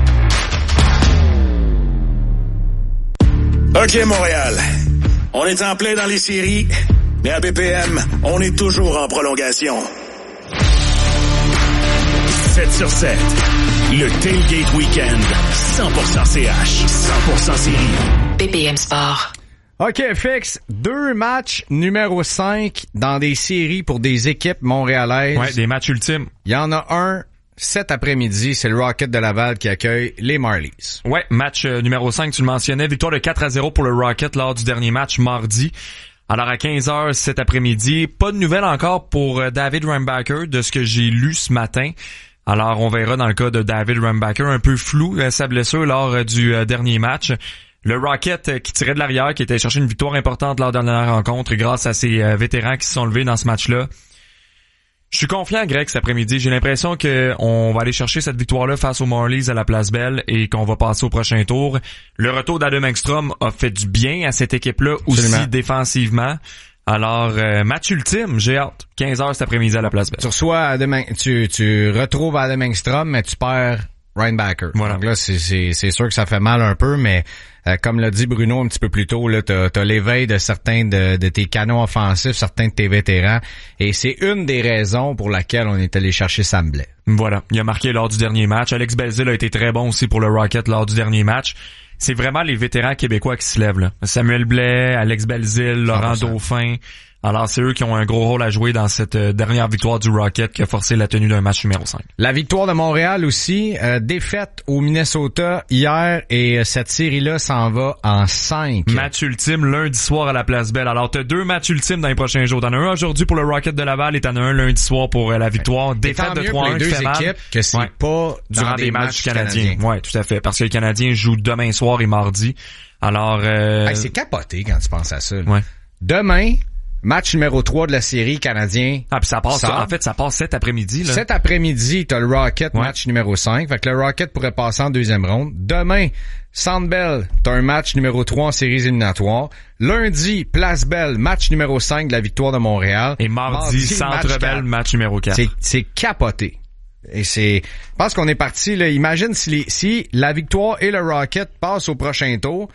OK, Montréal. On est en plein dans les séries, mais à B P M, on est toujours en prolongation. sept sur sept. Le Tailgate Weekend. cent pour cent C H. cent pour cent série. B P M Sport. OK, Fix. Deux matchs numéro cinq dans des séries pour des équipes montréalaises. Ouais, des matchs ultimes. Il y en a un cet après-midi, c'est le Rocket de Laval qui accueille les Marlies. Ouais, match euh, numéro cinq, tu le mentionnais. Victoire de quatre à zéro pour le Rocket lors du dernier match mardi. Alors à quinze heures cet après-midi, pas de nouvelles encore pour euh, David Rambacker de ce que j'ai lu ce matin. Alors on verra dans le cas de David Rambacker, un peu flou euh, sa blessure lors euh, du euh, dernier match. Le Rocket euh, qui tirait de l'arrière, qui était chercher une victoire importante lors de la dernière rencontre grâce à ses euh, vétérans qui se sont levés dans ce match-là. Je suis confiant, Greg, cet après-midi. J'ai l'impression qu'on va aller chercher cette victoire-là face aux Marlies à la Place Belle et qu'on va passer au prochain tour. Le retour d'Adam Engstrom a fait du bien à cette équipe-là aussi Absolument. défensivement. Alors, euh, match ultime, j'ai hâte. quinze heures cet après-midi à la Place Belle. Tu reçois Adam, tu, tu retrouves Adam Engstrom, mais tu perds Reinbacker. Voilà. Donc là, c'est, c'est, c'est sûr que ça fait mal un peu, mais euh, comme l'a dit Bruno un petit peu plus tôt, là, t'as, t'as l'éveil de certains de, de tes canons offensifs, certains de tes vétérans, et c'est une des raisons pour laquelle on est allé chercher Sam Blais. Voilà, il a marqué lors du dernier match. Alex Belzile a été très bon aussi pour le Rocket lors du dernier match. C'est vraiment les vétérans québécois qui se lèvent, là. Samuel Blais, Alex Belzile, Laurent cent pour cent. Dauphin. Alors, c'est eux qui ont un gros rôle à jouer dans cette euh, dernière victoire du Rocket qui a forcé la tenue d'un match numéro cinq. La victoire de Montréal aussi, euh, défaite au Minnesota hier et euh, cette série-là s'en va en cinq. Match ultime lundi soir à la Place Belle. Alors, t'as deux matchs ultimes dans les prochains jours. T'en as un aujourd'hui pour le Rocket de Laval et t'en as un lundi soir pour euh, la victoire. Ouais. Défaite de trois un qui fait mal. Équipes que c'est ouais. pas durant des, des matchs, matchs canadiens. canadiens. Ouais, tout à fait. Parce que les Canadiens jouent demain soir et mardi. Alors, euh... hey, c'est capoté quand tu penses à ça. Ouais. Demain, match numéro trois de la série canadien. Ah, puis ça passe, ça, en fait, ça passe cet après-midi, là. Cet après-midi, t'as le Rocket, ouais. match numéro cinq. Fait que le Rocket pourrait passer en deuxième ronde. Demain, Centre Bell, t'as un match numéro trois en séries éliminatoires. Lundi, Place Belle, match numéro cinq de la victoire de Montréal. Et mardi, mardi Centre Bell, match numéro quatre. C'est, c'est capoté. Et c'est, je pense qu'on est parti, là. Imagine si les, si la victoire et le Rocket passent au prochain tour.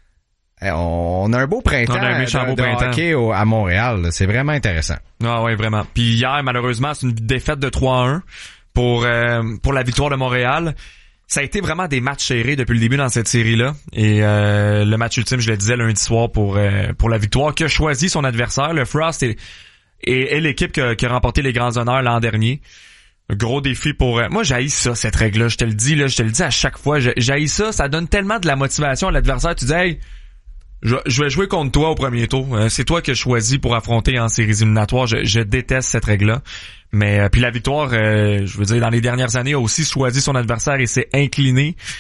On a un beau printemps, on a un méchant de, beau de printemps. hockey au, à Montréal. C'est vraiment intéressant. Ah ouais, vraiment. Puis hier, malheureusement, c'est une défaite de trois à un pour euh, pour la victoire de Montréal. Ça a été vraiment des matchs serrés depuis le début dans cette série-là. Et euh, le match ultime, je le disais, lundi soir pour euh, pour la victoire, qui a choisi son adversaire, le Frost, et, et, et l'équipe qui a, qui a remporté les grands honneurs l'an dernier. Un gros défi pour... Euh, moi, j'haïs ça, cette règle-là. Je te le dis, là, je te le dis à chaque fois. J'haïs ça. Ça donne tellement de la motivation à l'adversaire. Tu dis, hey, Je, je vais jouer contre toi au premier tour. Euh, c'est toi que je choisis pour affronter en séries éliminatoires. Je, je déteste cette règle-là. Mais euh, puis la victoire, euh, je veux dire, dans les dernières années, a aussi choisi son adversaire et s'est incliné.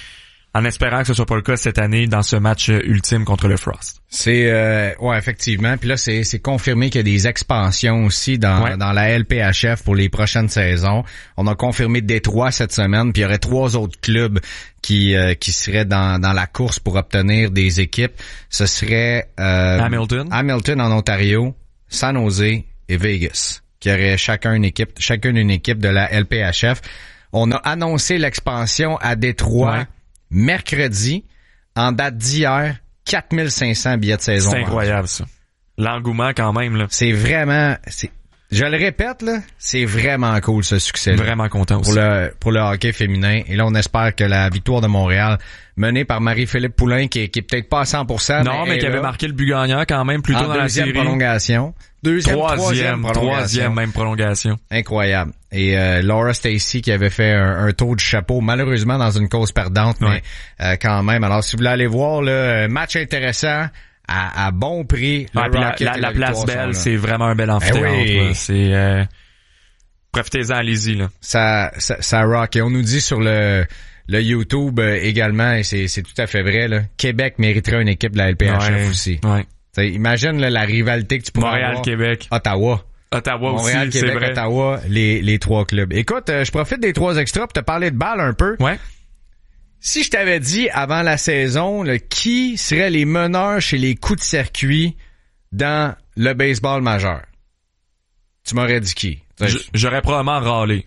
En espérant que ce soit pas le cas cette année dans ce match ultime contre le Frost. C'est euh, ouais effectivement. Puis là c'est c'est confirmé qu'il y a des expansions aussi dans ouais. dans la L P H F pour les prochaines saisons. On a confirmé Détroit cette semaine, puis il y aurait trois autres clubs qui euh, qui seraient dans dans la course pour obtenir des équipes. Ce serait euh, Hamilton, Hamilton en Ontario, San Jose et Vegas, qui auraient chacun une équipe, chacune une équipe de la L P H F. On a annoncé l'expansion à Détroit. Ouais. Mercredi, en date d'hier, quatre mille cinq cents billets de saison. C'est incroyable, ça. L'engouement, quand même, là. C'est vraiment, c'est, je le répète, là, c'est vraiment cool, ce succès-là. Vraiment content aussi. Pour le, pour le hockey féminin. Et là, on espère que la victoire de Montréal, menée par Marie-Philippe Poulain, qui est, qui est peut-être pas à cent pour cent. Non, mais, mais qui là, avait marqué le but gagnant, quand même, plus tôt dans la série. Deuxième prolongation. Deuxième, troisième, troisième prolongation. Troisième même prolongation. Incroyable. Et euh, Laura Stacey qui avait fait un, un tour du chapeau, malheureusement dans une cause perdante, ouais. mais euh, quand même. Alors, si vous voulez aller voir, là, match intéressant, à, à bon prix. Ah, le la, la, la, la place belle, c'est vraiment un bel amphithéâtre. Eh oui. C'est euh, profitez-en, allez-y là. Ça, ça, ça rock. Et on nous dit sur le le YouTube euh, également, et c'est, c'est tout à fait vrai, là, Québec mériterait une équipe de la L P H F ouais, aussi. Ouais. T'sais, imagine là, la rivalité que tu pourrais Montréal, avoir. Québec. Ottawa. Ottawa Montréal, aussi, Québec, c'est vrai. Ottawa, les, les trois clubs. Écoute, euh, je profite des trois extras pour te parler de balle un peu. Ouais. Si je t'avais dit avant la saison, là, qui seraient les meneurs chez les coups de circuit dans le baseball majeur? Tu m'aurais dit qui? J- j'aurais probablement râlé.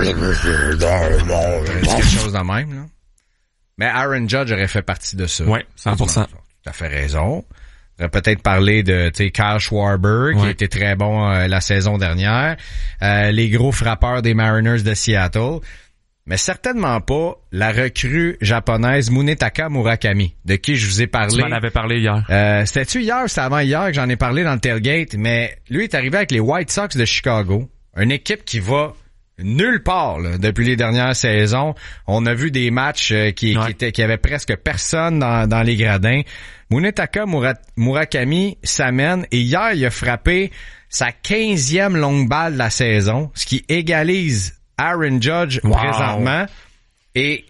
J'aurais dit quelque chose de même, là. Mais Aaron Judge aurait fait partie de ça. Oui, cent pour cent. Tu as fait raison. On aurait peut-être parlé de, tu sais, Kyle Schwarber, qui ouais. était très bon euh, la saison dernière. Euh, les gros frappeurs des Mariners de Seattle. Mais certainement pas la recrue japonaise Munetaka Murakami, de qui je vous ai parlé. Tu m'en avais parlé hier. Euh, c'était-tu hier ou c'était avant hier que j'en ai parlé dans le tailgate? Mais lui est arrivé avec les White Sox de Chicago. Une équipe qui va nulle part là, depuis les dernières saisons. On a vu des matchs euh, qui, ouais. qui étaient qui avaient presque personne dans, dans les gradins. Munetaka Murat, Murakami s'amène et hier il a frappé sa quinzième longue balle de la saison, ce qui égalise Aaron Judge wow. présentement. Et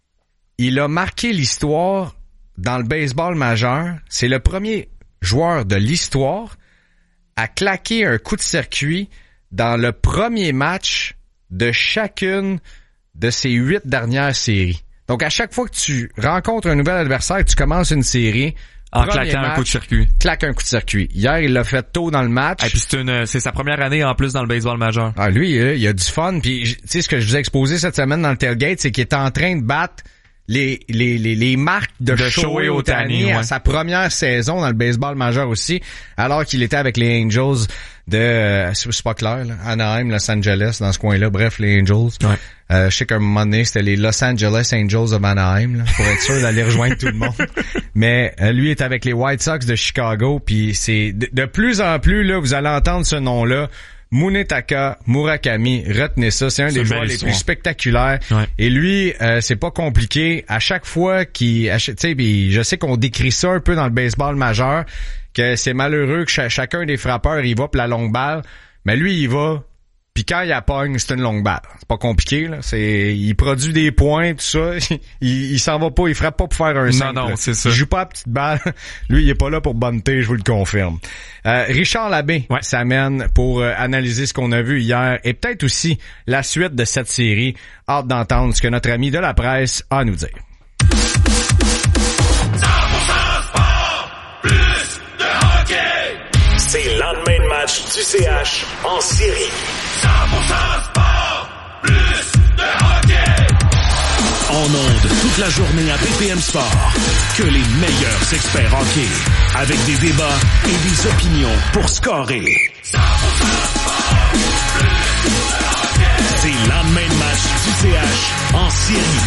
il a marqué l'histoire dans le baseball majeur. C'est le premier joueur de l'histoire à claquer un coup de circuit dans le premier match de chacune de ces huit dernières séries. Donc, à chaque fois que tu rencontres un nouvel adversaire, tu commences une série, en claquant match, un coup de circuit. Claque un coup de circuit. Hier, il l'a fait tôt dans le match. Et puis c'est une, c'est sa première année en plus dans le baseball majeur. Ah, lui, il a du fun. Puis, tu sais, ce que je vous ai exposé cette semaine dans le tailgate, c'est qu'il est en train de battre les les les, les marques de, de Shohei Ohtani ouais. à sa première saison dans le baseball majeur aussi, alors qu'il était avec les Angels de euh, c'est pas clair là, Anaheim, Los Angeles, dans ce coin-là. Bref, les Angels. Ouais. Euh, je sais qu'à un moment donné, c'était les Los Angeles Angels of Anaheim, là, pour être sûr d'aller rejoindre tout le monde. Mais euh, lui est avec les White Sox de Chicago, puis c'est de, de plus en plus là, vous allez entendre ce nom-là. Munetaka Murakami, retenez ça, c'est un c'est des joueurs les plus spectaculaires. Ouais. Et lui, euh, c'est pas compliqué. À chaque fois qu'il, tu sais, je sais qu'on décrit ça un peu dans le baseball majeur, que c'est malheureux que ch- chacun des frappeurs il va pour la longue balle, mais lui il va. Puis quand il la pogne, c'est une longue balle. C'est pas compliqué, là. C'est, il produit des points, tout ça. il, il s'en va pas, il frappe pas pour faire un simple. Non, non, c'est ça. Il joue pas à petite balle. Lui, il est pas là pour bunter, je vous le confirme. Euh, Richard Labbé ouais. s'amène pour euh, analyser ce qu'on a vu hier et peut-être aussi la suite de cette série. Hâte d'entendre ce que notre ami de la presse a à nous dire. C'est le lendemain de match du C H en série. cent pour cent sport, plus de hockey. En ondes toute la journée à B P M Sport. Que les meilleurs experts hockey. Avec des débats et des opinions pour scorer. cent pour cent sport, plus de hockey. C'est le lendemain de match du C H en série.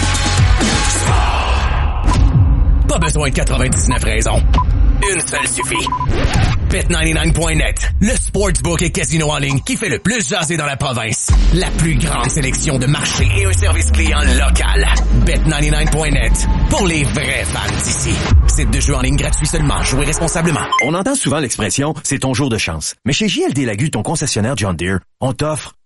Sport. Pas besoin de quatre-vingt-dix-neuf raisons. Une seule suffit. Bet quatre-vingt-dix-neuf point net, le sportsbook et casino en ligne qui fait le plus jaser dans la province. La plus grande sélection de marchés et un service client local. Bet quatre-vingt-dix-neuf point net, pour les vrais fans d'ici. Site de jeu en ligne gratuit seulement. Jouez responsablement. On entend souvent l'expression « c'est ton jour de chance ». Mais chez J L D Lagu, ton concessionnaire John Deere, on t'offre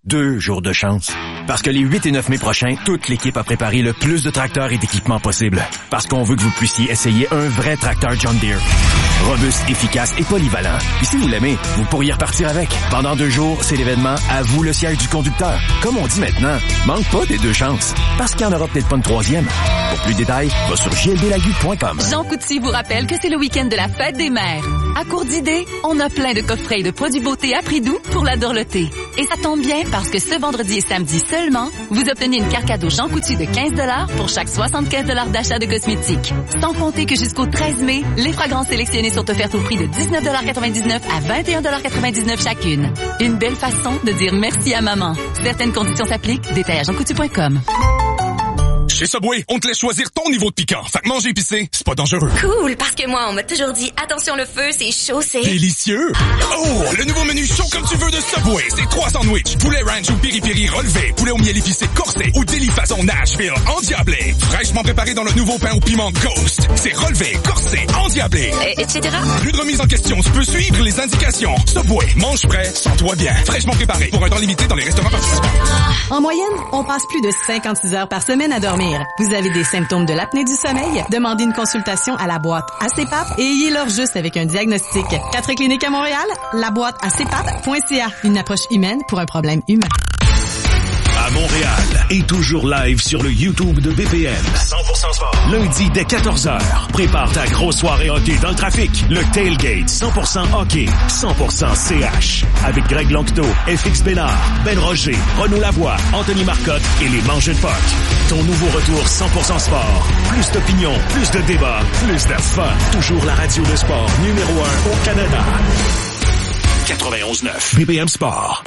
deux jours de chance. Parce que les huit et neuf mai prochains, toute l'équipe a préparé le plus de tracteurs et d'équipements possible. Parce qu'on veut que vous puissiez essayer un vrai tracteur John Deere. Robuste, efficace et polyvalent. Et si vous l'aimez, vous pourriez repartir avec. Pendant deux jours, c'est l'événement À vous le siège du conducteur. Comme on dit maintenant, manque pas des deux chances. Parce qu'il n'y en aura peut-être pas une troisième. Pour plus de détails, va sur j l b lagu point com. Jean Coutu vous rappelle que c'est le week-end de la fête des mères. À court d'idées, on a plein de coffrets et de produits beauté à prix doux pour la dorloter. Et ça tombe bien parce que ce vendredi et samedi seulement, vous obtenez une carte cadeau Jean Coutu de quinze dollars pour chaque soixante-quinze dollars d'achat de cosmétiques. Sans compter que jusqu'au treize mai, les fragrances sélectionnées sont offertes au prix de dix-neuf quatre-vingt-dix-neuf à vingt et un quatre-vingt-dix-neuf chacune. Une belle façon de dire merci à maman. Certaines conditions s'appliquent. Détail à jean coutu point com. Chez Subway, on te laisse choisir ton niveau de piquant. Fait que manger épicé, c'est pas dangereux. Cool, parce que moi, on m'a toujours dit, attention le feu, c'est chaud, c'est... Délicieux! Oh, le nouveau menu chaud comme tu veux de Subway, c'est trois sandwichs, poulet ranch ou piri-piri relevé, poulet au miel épicé corsé ou délit façon Nashville endiablé. Fraîchement préparé dans le nouveau pain au piment Ghost. C'est relevé, corsé, endiablé. Et, etc. Plus de remise en question, tu peux suivre les indications. Subway, mange frais, sens-toi bien. Fraîchement préparé pour un temps limité dans les restaurants participants. En moyenne, on passe plus de cinquante-six heures par semaine à dormir. Vous avez des symptômes de l'apnée du sommeil? Demandez une consultation à la boîte A C P A P et ayez-leur juste avec un diagnostic. Quatre cliniques à Montréal, la boîte A C P A P point C A. Une approche humaine pour un problème humain. À Montréal et toujours live sur le YouTube de B P M. cent pour cent sport. Lundi dès quatorze heures. Prépare ta grosse soirée hockey dans le trafic. Le Tailgate cent pour cent hockey, cent pour cent C H. Avec Greg Lanctot, F X Bénard, Ben Roger, Renaud Lavoie, Anthony Marcotte et les Mangeux de Puck. Ton nouveau retour cent pour cent sport. Plus d'opinion, plus de débats, plus de fun. Toujours la radio de sport numéro un au Canada. quatre-vingt-onze neuf. B P M Sport.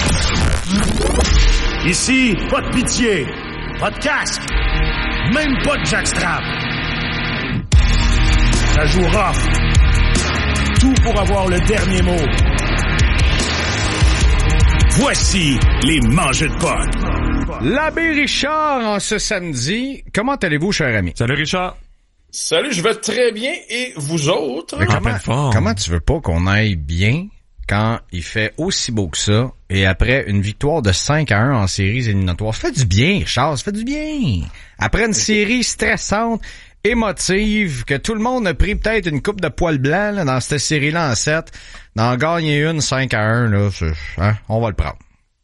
Ici, pas de pitié, pas de casque, même pas de jackstrap. Ça joue rough. Tout pour avoir le dernier mot. Voici les Mangeux de Puck. L'abbé Richard en ce samedi. Comment allez-vous, cher ami? Salut Richard. Salut, je vais très bien. Et vous autres? Mais comment, comment tu veux pas qu'on aille bien quand il fait aussi beau que ça et après une victoire de cinq à un en séries éliminatoires? Ça fait du bien, Richard, ça fait du bien. Après une série stressante, émotive, que tout le monde a pris peut-être une coupe de poil blanc là, dans cette série-là en sept, d'en gagner une cinq à un, là, hein, on va le prendre.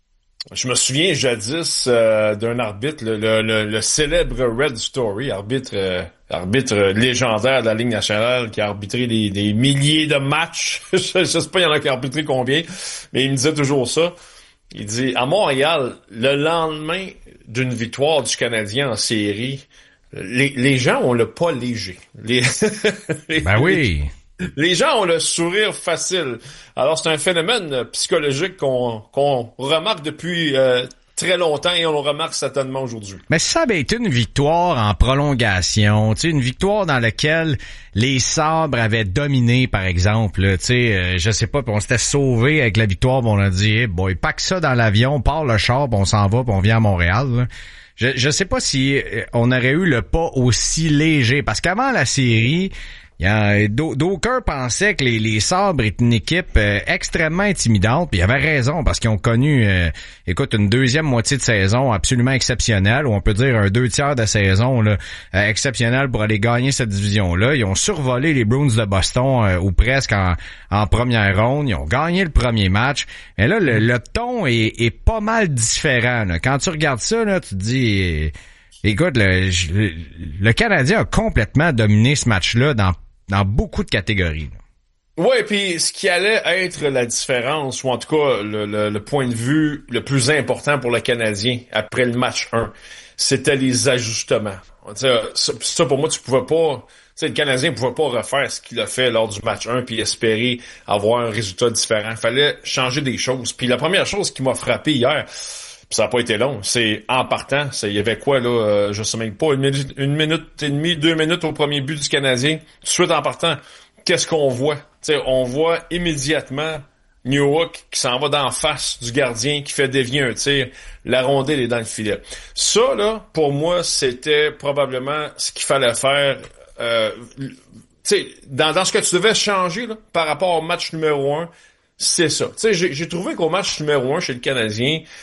Je me souviens jadis euh, d'un arbitre, le, le, le, le célèbre Red Story, arbitre euh, arbitre légendaire de la Ligue nationale qui a arbitré des, des milliers de matchs. je, je sais pas, il y en a qui a arbitré combien, mais il me disait toujours ça. Il dit, à Montréal, le lendemain d'une victoire du Canadien en série, les, les gens ont le pas léger. Les, les, ben oui. Les, les gens ont le sourire facile. Alors, c'est un phénomène psychologique qu'on, qu'on remarque depuis euh, très longtemps et on le remarque certainement aujourd'hui. Mais ça avait été une victoire en prolongation, tu sais, une victoire dans laquelle les Sabres avaient dominé, par exemple, tu sais, euh, je sais pas, puis on s'était sauvé avec la victoire, puis on a dit, hey boy, pack ça dans l'avion, part le char, puis on s'en va, puis on vient à Montréal, là. Je, je sais pas si on aurait eu le pas aussi léger, parce qu'avant la série, il y a, d'aucuns pensaient que les, les Sabres étaient une équipe euh, extrêmement intimidante, puis ils avaient raison, parce qu'ils ont connu, euh, écoute, une deuxième moitié de saison absolument exceptionnelle, ou on peut dire un deux tiers de saison là, euh, exceptionnelle pour aller gagner cette division-là. Ils ont survolé les Bruins de Boston, euh, ou presque en, en première ronde. Ils ont gagné le premier match. Et là, le, le ton est, est pas mal différent. Là. Quand tu regardes ça, là, tu te dis... Euh, écoute, le, le, le Canadien a complètement dominé ce match-là dans dans beaucoup de catégories. Ouais, puis ce qui allait être la différence, ou en tout cas le, le, le point de vue le plus important pour le Canadien après le match un, c'était les ajustements. Ça, ça pour moi, tu pouvais pas... Tu sais, le Canadien pouvait pas refaire ce qu'il a fait lors du match un puis espérer avoir un résultat différent. Il fallait changer des choses. Puis la première chose qui m'a frappé hier, puis ça n'a pas été long, c'est en partant, il y avait quoi là, euh, je sais même pas, une minute, une minute et demie, deux minutes au premier but du Canadien. Tout de suite en partant, qu'est-ce qu'on voit? T'sais, on voit immédiatement Newhook qui s'en va d'en face du gardien, qui fait dévier un tir, la rondelle est dans le filet. Ça, là, pour moi, c'était probablement ce qu'il fallait faire. Euh, t'sais, dans, dans ce que tu devais changer là, par rapport au match numéro un, c'est ça. T'sais, j'ai, j'ai trouvé qu'au match numéro un chez le Canadien,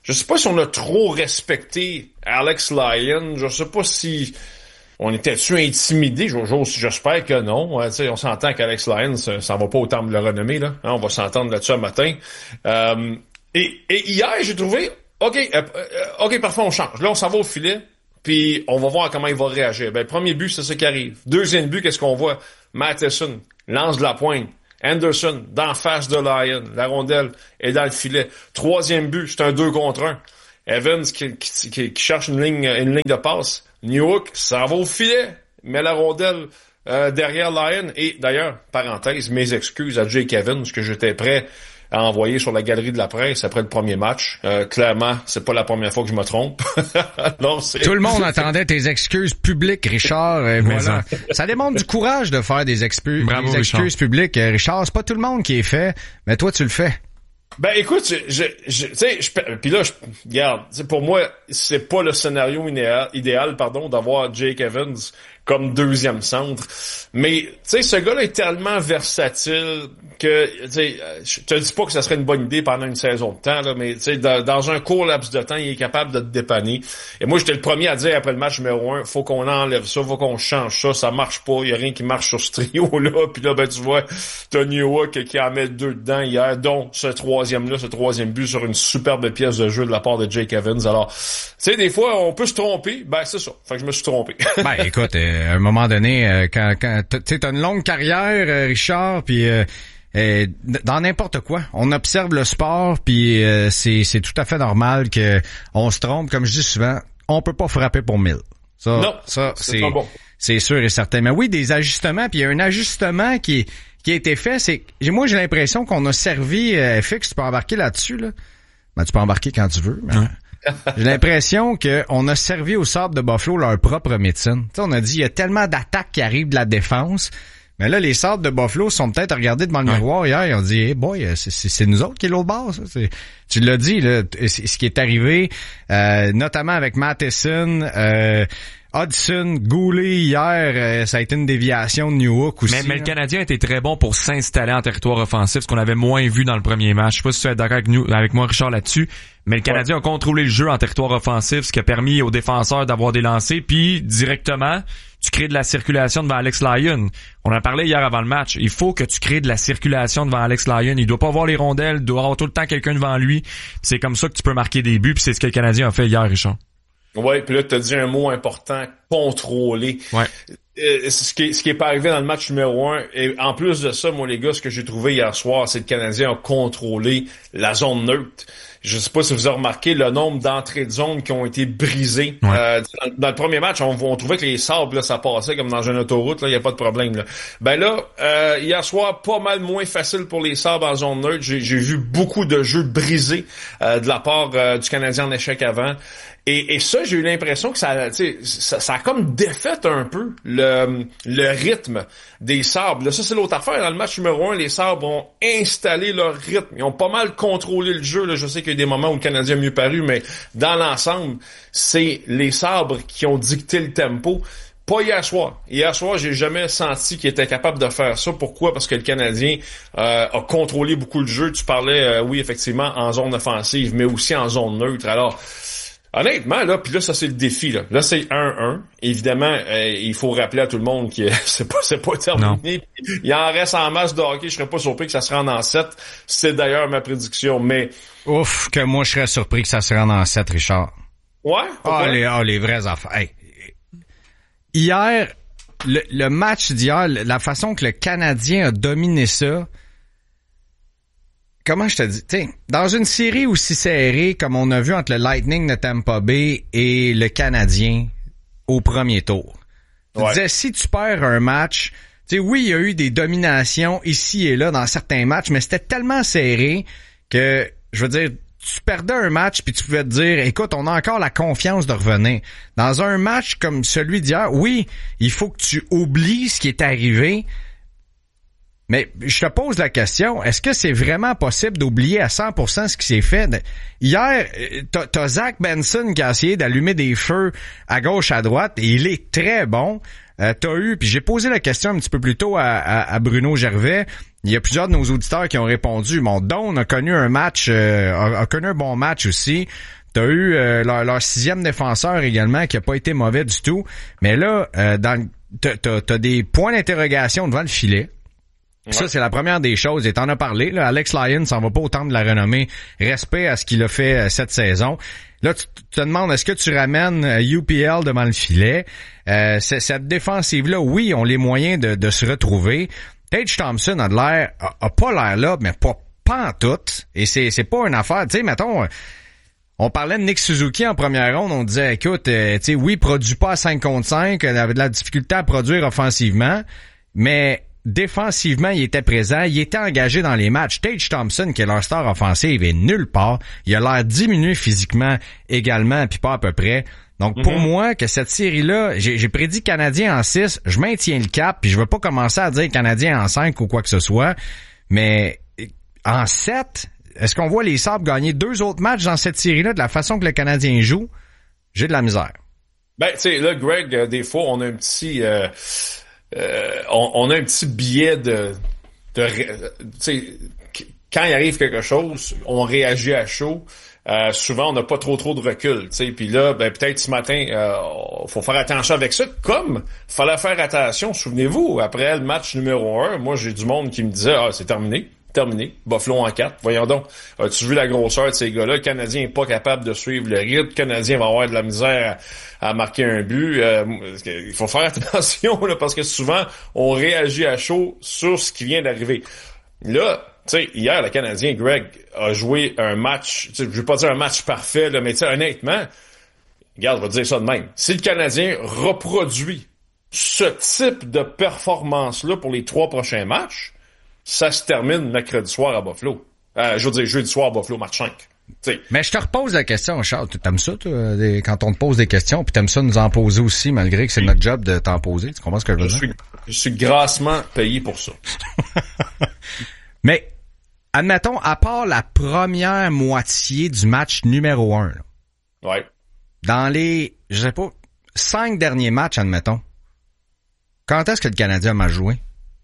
je sais pas si on a trop respecté Alex Lyon. Je sais pas si on était-tu intimidé. J'espère que non. Euh, on s'entend qu'Alex Lyon, ça, ça va pas au temple de la renommée, là. Hein, on va s'entendre là-dessus un matin. Euh, et, et hier, j'ai trouvé, OK, euh, euh, OK, parfois on change. Là, on s'en va au filet, puis on va voir comment il va réagir. Ben, premier but, c'est ça qui arrive. Deuxième but, qu'est-ce qu'on voit? Matheson lance de la pointe. Anderson, d'en face de Lyon. La rondelle est dans le filet. Troisième but, c'est un deux contre un. Evans qui, qui, qui, qui cherche une ligne, une ligne de passe. Newhook, ça va au filet. Met la rondelle euh, derrière Lyon. Et d'ailleurs, parenthèse, mes excuses à Jake Evans, que j'étais prêt à envoyer sur la galerie de la presse après le premier match. Euh, clairement, c'est pas la première fois que je me trompe. Non, c'est... Tout le monde attendait tes excuses publiques, Richard. Et voilà. Ça démontre du courage de faire des, expu- Bravo, des excuses Richard. publiques. Richard, c'est pas tout le monde qui est fait, mais toi, tu le fais. Ben écoute, je, je, je tu sais, puis là, je, regarde, pour moi, c'est pas le scénario idéal, idéal, pardon, d'avoir Jake Evans comme deuxième centre. Mais, tu sais, ce gars-là est tellement versatile que, tu sais, je te dis pas que ça serait une bonne idée pendant une saison de temps, là, mais, tu sais, dans, dans un court laps de temps, il est capable de te dépanner. Et moi, j'étais le premier à dire après le match numéro un, faut qu'on enlève ça, faut qu'on change ça, ça marche pas, il y a rien qui marche sur ce trio-là. Puis là, ben, tu vois, t'as Newhook qui en met deux dedans hier, dont ce troisième-là, ce troisième but sur une superbe pièce de jeu de la part de Jake Evans. Alors, tu sais, des fois, on peut se tromper, ben, c'est ça. Fait que je me suis trompé. Ben, écoute, à un moment donné, euh, quand, quand tu sais, t'as une longue carrière, euh, Richard, puis euh, euh, dans n'importe quoi, on observe le sport, puis euh, c'est c'est tout à fait normal que on se trompe. Comme je dis souvent, on peut pas frapper pour mille. Ça, non, ça c'est c'est, bon. c'est sûr et certain. Mais oui, des ajustements, puis il y a un ajustement qui qui a été fait. C'est moi j'ai l'impression qu'on a servi euh, F X, tu peux embarquer là-dessus là. Ben tu peux embarquer quand tu veux. Mais... Ouais. J'ai l'impression qu'on a servi aux Sabres de Buffalo leur propre médecine. T'sais, on a dit il y a tellement d'attaques qui arrivent de la défense, mais là les Sabres de Buffalo sont peut-être regardés devant le ouais. miroir hier, ils ont dit hey boy, c'est, c'est, c'est nous autres qui est l'autre bord. Ça. C'est, tu l'as dit là, ce qui est arrivé, euh, notamment avec Matheson, euh, Hudson, Goulet hier, euh, ça a été une déviation de Newhook aussi. Mais, mais le Canadien a été très bon pour s'installer en territoire offensif, ce qu'on avait moins vu dans le premier match. Je sais pas si tu es d'accord avec, nous, avec moi, Richard, là-dessus, mais le Canadien ouais. a contrôlé le jeu en territoire offensif, ce qui a permis aux défenseurs d'avoir des lancers, puis directement, tu crées de la circulation devant Alex Lyon. On en parlait hier avant le match. Il faut que tu crées de la circulation devant Alex Lyon. Il doit pas avoir les rondelles, il doit avoir tout le temps quelqu'un devant lui. C'est comme ça que tu peux marquer des buts, puis c'est ce que le Canadien a fait hier, Richard. Ouais, puis là tu as dit un mot important, contrôler. Ouais. Euh, ce qui est, ce qui est pas arrivé dans le match numéro un. Et en plus de ça, moi les gars, ce que j'ai trouvé hier soir, c'est que le Canadien a contrôlé la zone neutre. Je sais pas si vous avez remarqué le nombre d'entrées de zone qui ont été brisées. Ouais. Euh, dans, dans le premier match, on, on trouvait que les sabres, là, ça passait comme dans une autoroute, là, il y a pas de problème. Là. Ben là, euh, hier soir, pas mal moins facile pour les sabres en zone neutre. J'ai, j'ai vu beaucoup de jeux brisés euh, de la part euh, du Canadien en échec avant. Et, et ça, j'ai eu l'impression que ça, ça, ça a comme défait un peu le, le rythme des Sabres. Là, ça, c'est l'autre affaire. Dans le match numéro un, les Sabres ont installé leur rythme. Ils ont pas mal contrôlé le jeu. Là. Je sais qu'il y a des moments où le Canadien a mieux paru, mais dans l'ensemble, c'est les Sabres qui ont dicté le tempo. Pas hier soir. Hier soir, j'ai jamais senti qu'il était capable de faire ça. Pourquoi? Parce que le Canadien euh, a contrôlé beaucoup le jeu. Tu parlais, euh, oui, effectivement, en zone offensive, mais aussi en zone neutre. Alors, honnêtement, là, puis là, ça c'est le défi. Là, là c'est un un. Évidemment, euh, il faut rappeler à tout le monde que c'est pas c'est pas terminé. Il en reste en masse de hockey. Je serais pas surpris que ça se rende en sept. C'est d'ailleurs ma prédiction. Mais ouf, que moi je serais surpris que ça se rende en sept, Richard. Ouais. Ah les, ah, les vraies affaires. Hey. Hier, le, le match d'hier, la façon que le Canadien a dominé ça. Comment je te dis, tu sais, dans une série aussi serrée comme on a vu entre le Lightning de Tampa Bay et le Canadien au premier tour. Tu ouais. disais, si tu perds un match, tu sais, oui, il y a eu des dominations ici et là dans certains matchs, mais c'était tellement serré que, je veux dire, tu perdais un match puis tu pouvais te dire, écoute, on a encore la confiance de revenir. Dans un match comme celui d'hier, oui, il faut que tu oublies ce qui est arrivé. Mais je te pose la question, est-ce que c'est vraiment possible d'oublier à cent pour cent ce qui s'est fait? Hier, t'as, t'as Zach Benson qui a essayé d'allumer des feux à gauche, à droite, et il est très bon. euh, t'as eu, puis j'ai posé la question un petit peu plus tôt à, à, à Bruno Gervais. Il y a plusieurs de nos auditeurs qui ont répondu. Mon Don a connu un match, euh, a, a connu un bon match aussi. T'as eu euh, leur, leur sixième défenseur également qui a pas été mauvais du tout. Mais là, euh, dans t'as, t'as, t'as des points d'interrogation devant le filet. Ouais. Ça, c'est la première des choses. Et t'en as parlé, là. Alex Lyon s'en va pas autant de la renommée. Respect à ce qu'il a fait euh, cette saison. Là, tu, tu te demandes, est-ce que tu ramènes euh, U P L devant le filet? Euh, cette défensive-là, oui, ont les moyens de, de se retrouver. Tage Thompson a de l'air, a, a pas l'air là, mais pas, pas en tout. Et c'est, c'est pas une affaire, tu sais, mettons, on parlait de Nick Suzuki en première ronde, on disait, écoute, euh, tu sais, oui, il produit pas à cinq contre cinq, il avait de la difficulté à produire offensivement, mais défensivement, il était présent, il était engagé dans les matchs. Tage Thompson, qui est leur star offensive, est nulle part. Il a l'air diminué physiquement également, puis pas à peu près. Donc, mm-hmm. pour moi, que cette série-là, j'ai, j'ai prédit Canadien en six, je maintiens le cap, puis je veux pas commencer à dire Canadien en cinq ou quoi que ce soit, mais en sept, est-ce qu'on voit les Sabres gagner deux autres matchs dans cette série-là de la façon que le Canadien joue? J'ai de la misère. Ben, tu sais, là, Greg, euh, des fois, on a un petit... Euh... Euh, on, on a un petit biais de, de tu sais, quand il arrive quelque chose, on réagit à chaud. Euh, souvent, on n'a pas trop trop de recul, tu sais. Puis là, ben peut-être ce matin, euh, faut faire attention avec ça. Comme fallait faire attention, souvenez-vous, après le match numéro un, moi j'ai du monde qui me disait, ah c'est terminé. Terminé. Buffalo en quatre. Voyons donc. As-tu vu la grosseur de ces gars-là? Le Canadien est pas capable de suivre le rythme. Le Canadien va avoir de la misère à, à marquer un but. Euh, il faut faire attention, là, parce que souvent, on réagit à chaud sur ce qui vient d'arriver. Là, tu sais, hier, le Canadien, Greg, a joué un match, je vais pas dire un match parfait, là, mais tu sais, honnêtement, regarde, on va dire ça de même. Si le Canadien reproduit ce type de performance-là pour les trois prochains matchs, ça se termine mercredi soir à Buffalo. Euh, je veux dire, jeudi soir à Buffalo, match cinq. T'sais. Mais je te repose la question, Charles. T'aimes ça, toi, des, quand on te pose des questions, puis t'aimes ça nous en poser aussi, malgré que c'est notre job de t'en poser. Tu comprends ce que je veux je dire? Suis, je suis grassement payé pour ça. Mais, admettons, à part la première moitié du match numéro un, là, ouais. dans les, je sais pas, cinq derniers matchs, admettons, quand est-ce que le Canadien a mal joué?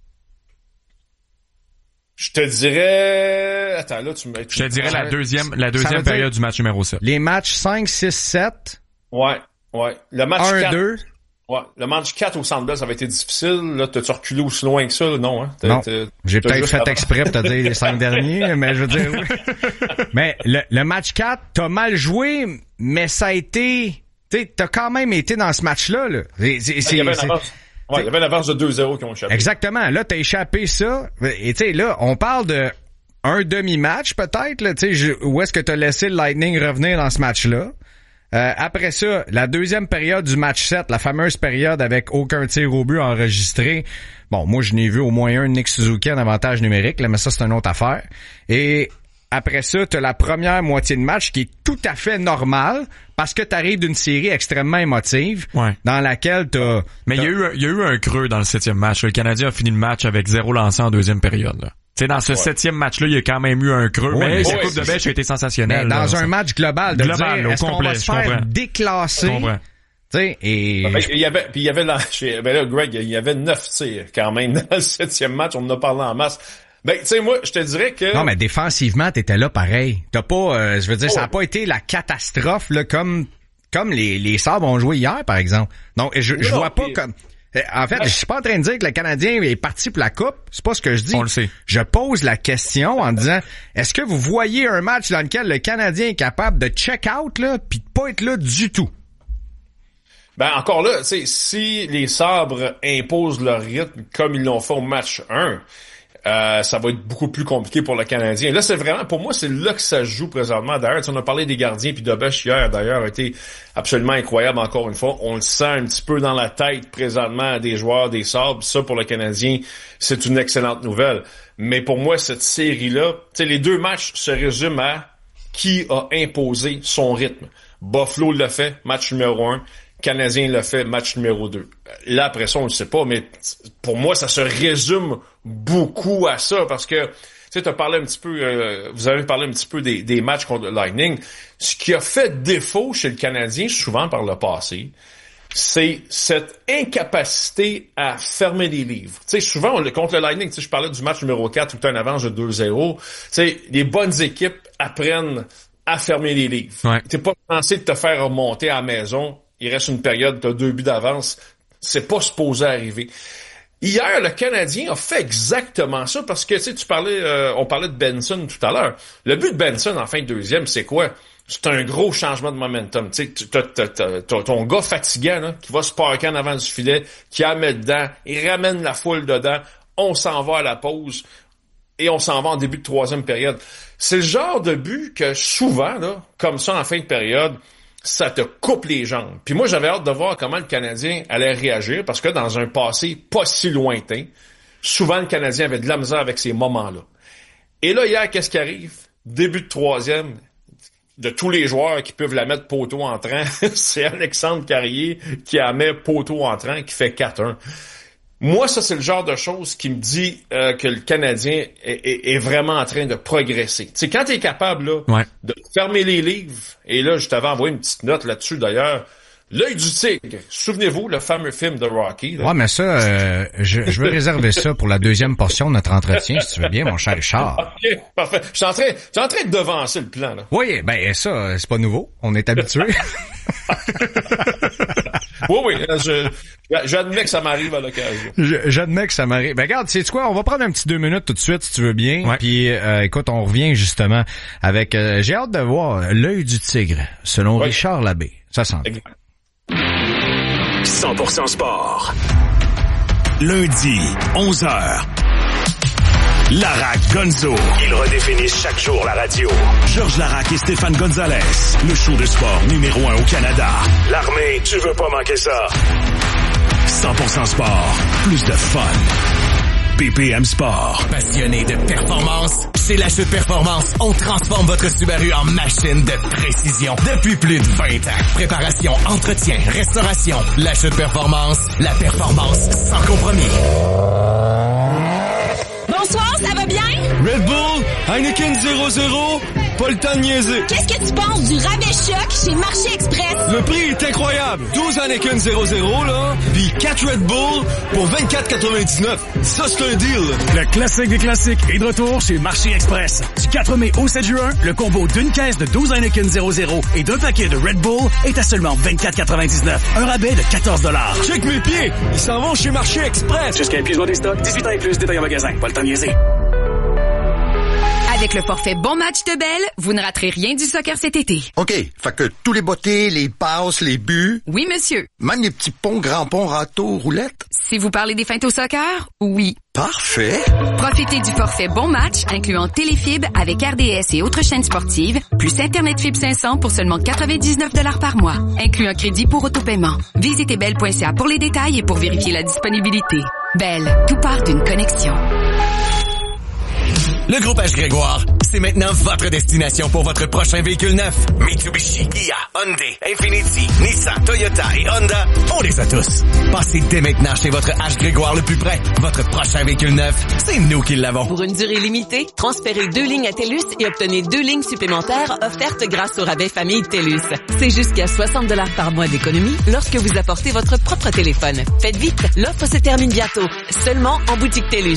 Je te dirais... Attends, là, tu me... Je te dirais la deuxième, la deuxième période du match numéro sept. Les matchs cinq, six, sept. Ouais, ouais. Le match un, quatre. deux. Ouais. Le match quatre au Centre Bell, ça avait été difficile. Là, t'as-tu reculé aussi loin que ça? Non, hein? T'as, non. T'as, J'ai t'as peut-être fait avant. exprès pour te dire les cinq derniers, mais je veux dire, oui. Mais le, le match quatre, t'as mal joué, mais ça a été, tu sais, t'as quand même été dans ce match-là, là. C'est, c'est, il y avait c'est, une avance. Ouais, il y avait une avance de deux zéro qui ont échappé. Exactement. Là, t'as échappé ça. Et tu sais, là, on parle de un demi-match, peut-être, là, tu sais, où est-ce que t'as laissé le Lightning revenir dans ce match-là. Euh, après ça, la deuxième période du match sept, la fameuse période avec aucun tir au but enregistré. Bon, moi, je n'ai vu au moins un Nick Suzuki en avantage numérique, là, mais ça, c'est une autre affaire. Et après ça, t'as la première moitié de match qui est tout à fait normale parce que t'arrives d'une série extrêmement émotive ouais. dans laquelle t'as... Mais il y a eu, il y a eu un creux dans le septième match. Le Canadien a fini le match avec zéro lancé en deuxième période, là. Tu sais, dans ce ouais. septième match-là, il y a quand même eu un creux, ouais, mais ouais, la Coupe de Bêche a été sensationnelle. Mais dans là, un match global, de global, dire, au est-ce complet, qu'on va se faire comprends. déclasser? Je comprends. Tu sais, et... Ben, il y avait, puis il y avait, là, ben là, Greg, il y avait neuf tirs, quand même, dans le septième match, on en a parlé en masse. Ben, tu sais, moi, je te dirais que... Non, mais défensivement, t'étais là pareil. T'as pas, euh, je veux dire, oh. ça a pas été la catastrophe, là, comme, comme les, les Sabres ont joué hier, par exemple. Donc, je, je vois pas pis... comme... En fait, je suis pas en train de dire que le Canadien est parti pour la coupe. C'est pas ce que je dis. On le sait. Je pose la question en disant, est-ce que vous voyez un match dans lequel le Canadien est capable de check out, là, pis de pas être là du tout? Ben, encore là, tu sais, si les Sabres imposent leur rythme comme ils l'ont fait au match un, Euh, ça va être beaucoup plus compliqué pour le Canadien. Là, c'est vraiment, pour moi, c'est là que ça se joue présentement. D'ailleurs, on a parlé des gardiens, puis Dobech hier, d'ailleurs, a été absolument incroyable encore une fois. On le sent un petit peu dans la tête présentement des joueurs des Sabres. Ça, pour le Canadien, c'est une excellente nouvelle. Mais pour moi, cette série-là, tu sais, les deux matchs se résument à qui a imposé son rythme. Buffalo l'a fait, match numéro un. Canadien l'a fait, match numéro deux. Là, après ça, on ne le sait pas, mais pour moi, ça se résume beaucoup à ça, parce que, tu sais, t'as parlé un petit peu, euh, vous avez parlé un petit peu des, des matchs contre le Lightning. Ce qui a fait défaut chez le Canadien, souvent par le passé, c'est cette incapacité à fermer les livres. Tu sais, souvent, on, contre le Lightning, tu sais, je parlais du match numéro quatre où tu as un avance de deux zéro. Tu sais, les bonnes équipes apprennent à fermer les livres. Ouais. T'es pas censé de te faire remonter à la maison. Il reste une période, t'as deux buts d'avance. C'est pas supposé arriver. Hier, le Canadien a fait exactement ça parce que, tu sais, tu parlais, euh, on parlait de Benson tout à l'heure. Le but de Benson en fin de deuxième, c'est quoi? C'est un gros changement de momentum. Tu sais, t'as, t'as, t'as, t'as ton gars fatigant, là, qui va se parker en avant du filet, qui la met dedans, il ramène la foule dedans, on s'en va à la pause et on s'en va en début de troisième période. C'est le genre de but que souvent, là, comme ça en fin de période, ça te coupe les jambes. Puis moi, j'avais hâte de voir comment le Canadien allait réagir parce que dans un passé pas si lointain, souvent le Canadien avait de la misère avec ces moments-là. Et là, hier, qu'est-ce qui arrive? Début de troisième, de tous les joueurs qui peuvent la mettre poteau entrant, c'est Alexandre Carrier qui la met poteau entrant, qui fait quatre un. Moi, ça, c'est le genre de choses qui me dit euh, que le Canadien est, est, est vraiment en train de progresser. Tu sais, quand t'es capable là, ouais. de fermer les livres, et là, je t'avais envoyé une petite note là-dessus d'ailleurs, L'œil du tigre. Souvenez-vous, le fameux film de Rocky. Là. Ouais, mais ça, euh, je, je veux réserver ça pour la deuxième portion de notre entretien, si tu veux bien, mon cher Richard. OK, parfait. Je suis en train, je suis en train de devancer le plan, là. Oui, ben ça, c'est pas nouveau. On est habitué. oui, oui. Je, j'admets que ça m'arrive à l'occasion. Je, j'admets que ça m'arrive. Ben regarde, sais-tu quoi? On va prendre un petit deux minutes tout de suite, si tu veux bien. Ouais. Puis, euh, écoute, on revient justement avec... Euh, j'ai hâte de voir l'œil du tigre, selon ouais. Richard Labbé. Ça sent bien. cent pour cent sport. Lundi, onze heures. Larac Gonzo. Ils redéfinissent chaque jour la radio. Georges Larac et Stéphane Gonzalez. Le show de sport numéro un au Canada. L'armée, tu veux pas manquer ça. cent pour cent sport. Plus de fun. B P M Sport. Passionné de performance? Chez La Chute Performance, on transforme votre Subaru en machine de précision. Depuis plus de vingt ans. Préparation, entretien, restauration. La Chute Performance, la performance sans compromis. Bonsoir, ça va bien? Red Bull, Heineken zéro zéro, pas le temps de niaiser. Qu'est-ce que tu penses du rabais choc chez Marché Express? Le prix est incroyable. douze Heineken zéro zéro, là, puis quatre Red Bull pour vingt-quatre quatre-vingt-dix-neuf. Ça, c'est un deal. Le classique des classiques est de retour chez Marché Express. Du quatre mai au sept juin, le combo d'une caisse de douze Heineken zéro zéro et d'un paquet de Red Bull est à seulement vingt-quatre quatre-vingt-dix-neuf. Un rabais de quatorze dollars. Check mes pieds. Ils s'en vont chez Marché Express. Jusqu'à épuisement des stocks, dix-huit ans et plus, détail en magasin. Pas le temps de niaiser. Avec le forfait Bon Match de Bell, vous ne raterez rien du soccer cet été. OK. Fait que tous les bottées, les passes, les buts. Oui, monsieur. Même les petits ponts, grands ponts, râteaux, roulettes. Si vous parlez des feintes au soccer, oui. Parfait. Profitez du forfait Bon Match, incluant Téléfib avec R D S et autres chaînes sportives, plus Internet Fibre cinq cents pour seulement quatre-vingt-dix-neuf dollars par mois, inclut un crédit pour autopaiement. Visitez bell point c a pour les détails et pour vérifier la disponibilité. Bell, tout part d'une connexion. Le Groupe H. Grégoire, c'est maintenant votre destination pour votre prochain véhicule neuf. Mitsubishi, Kia, Hyundai, Infiniti, Nissan, Toyota et Honda, on les a tous. Passez dès maintenant chez votre H. Grégoire le plus près. Votre prochain véhicule neuf, c'est nous qui l'avons. Pour une durée limitée, transférez deux lignes à TELUS et obtenez deux lignes supplémentaires offertes grâce au rabais famille TELUS. C'est jusqu'à soixante dollars par mois d'économie lorsque vous apportez votre propre téléphone. Faites vite, l'offre se termine bientôt. Seulement en boutique TELUS.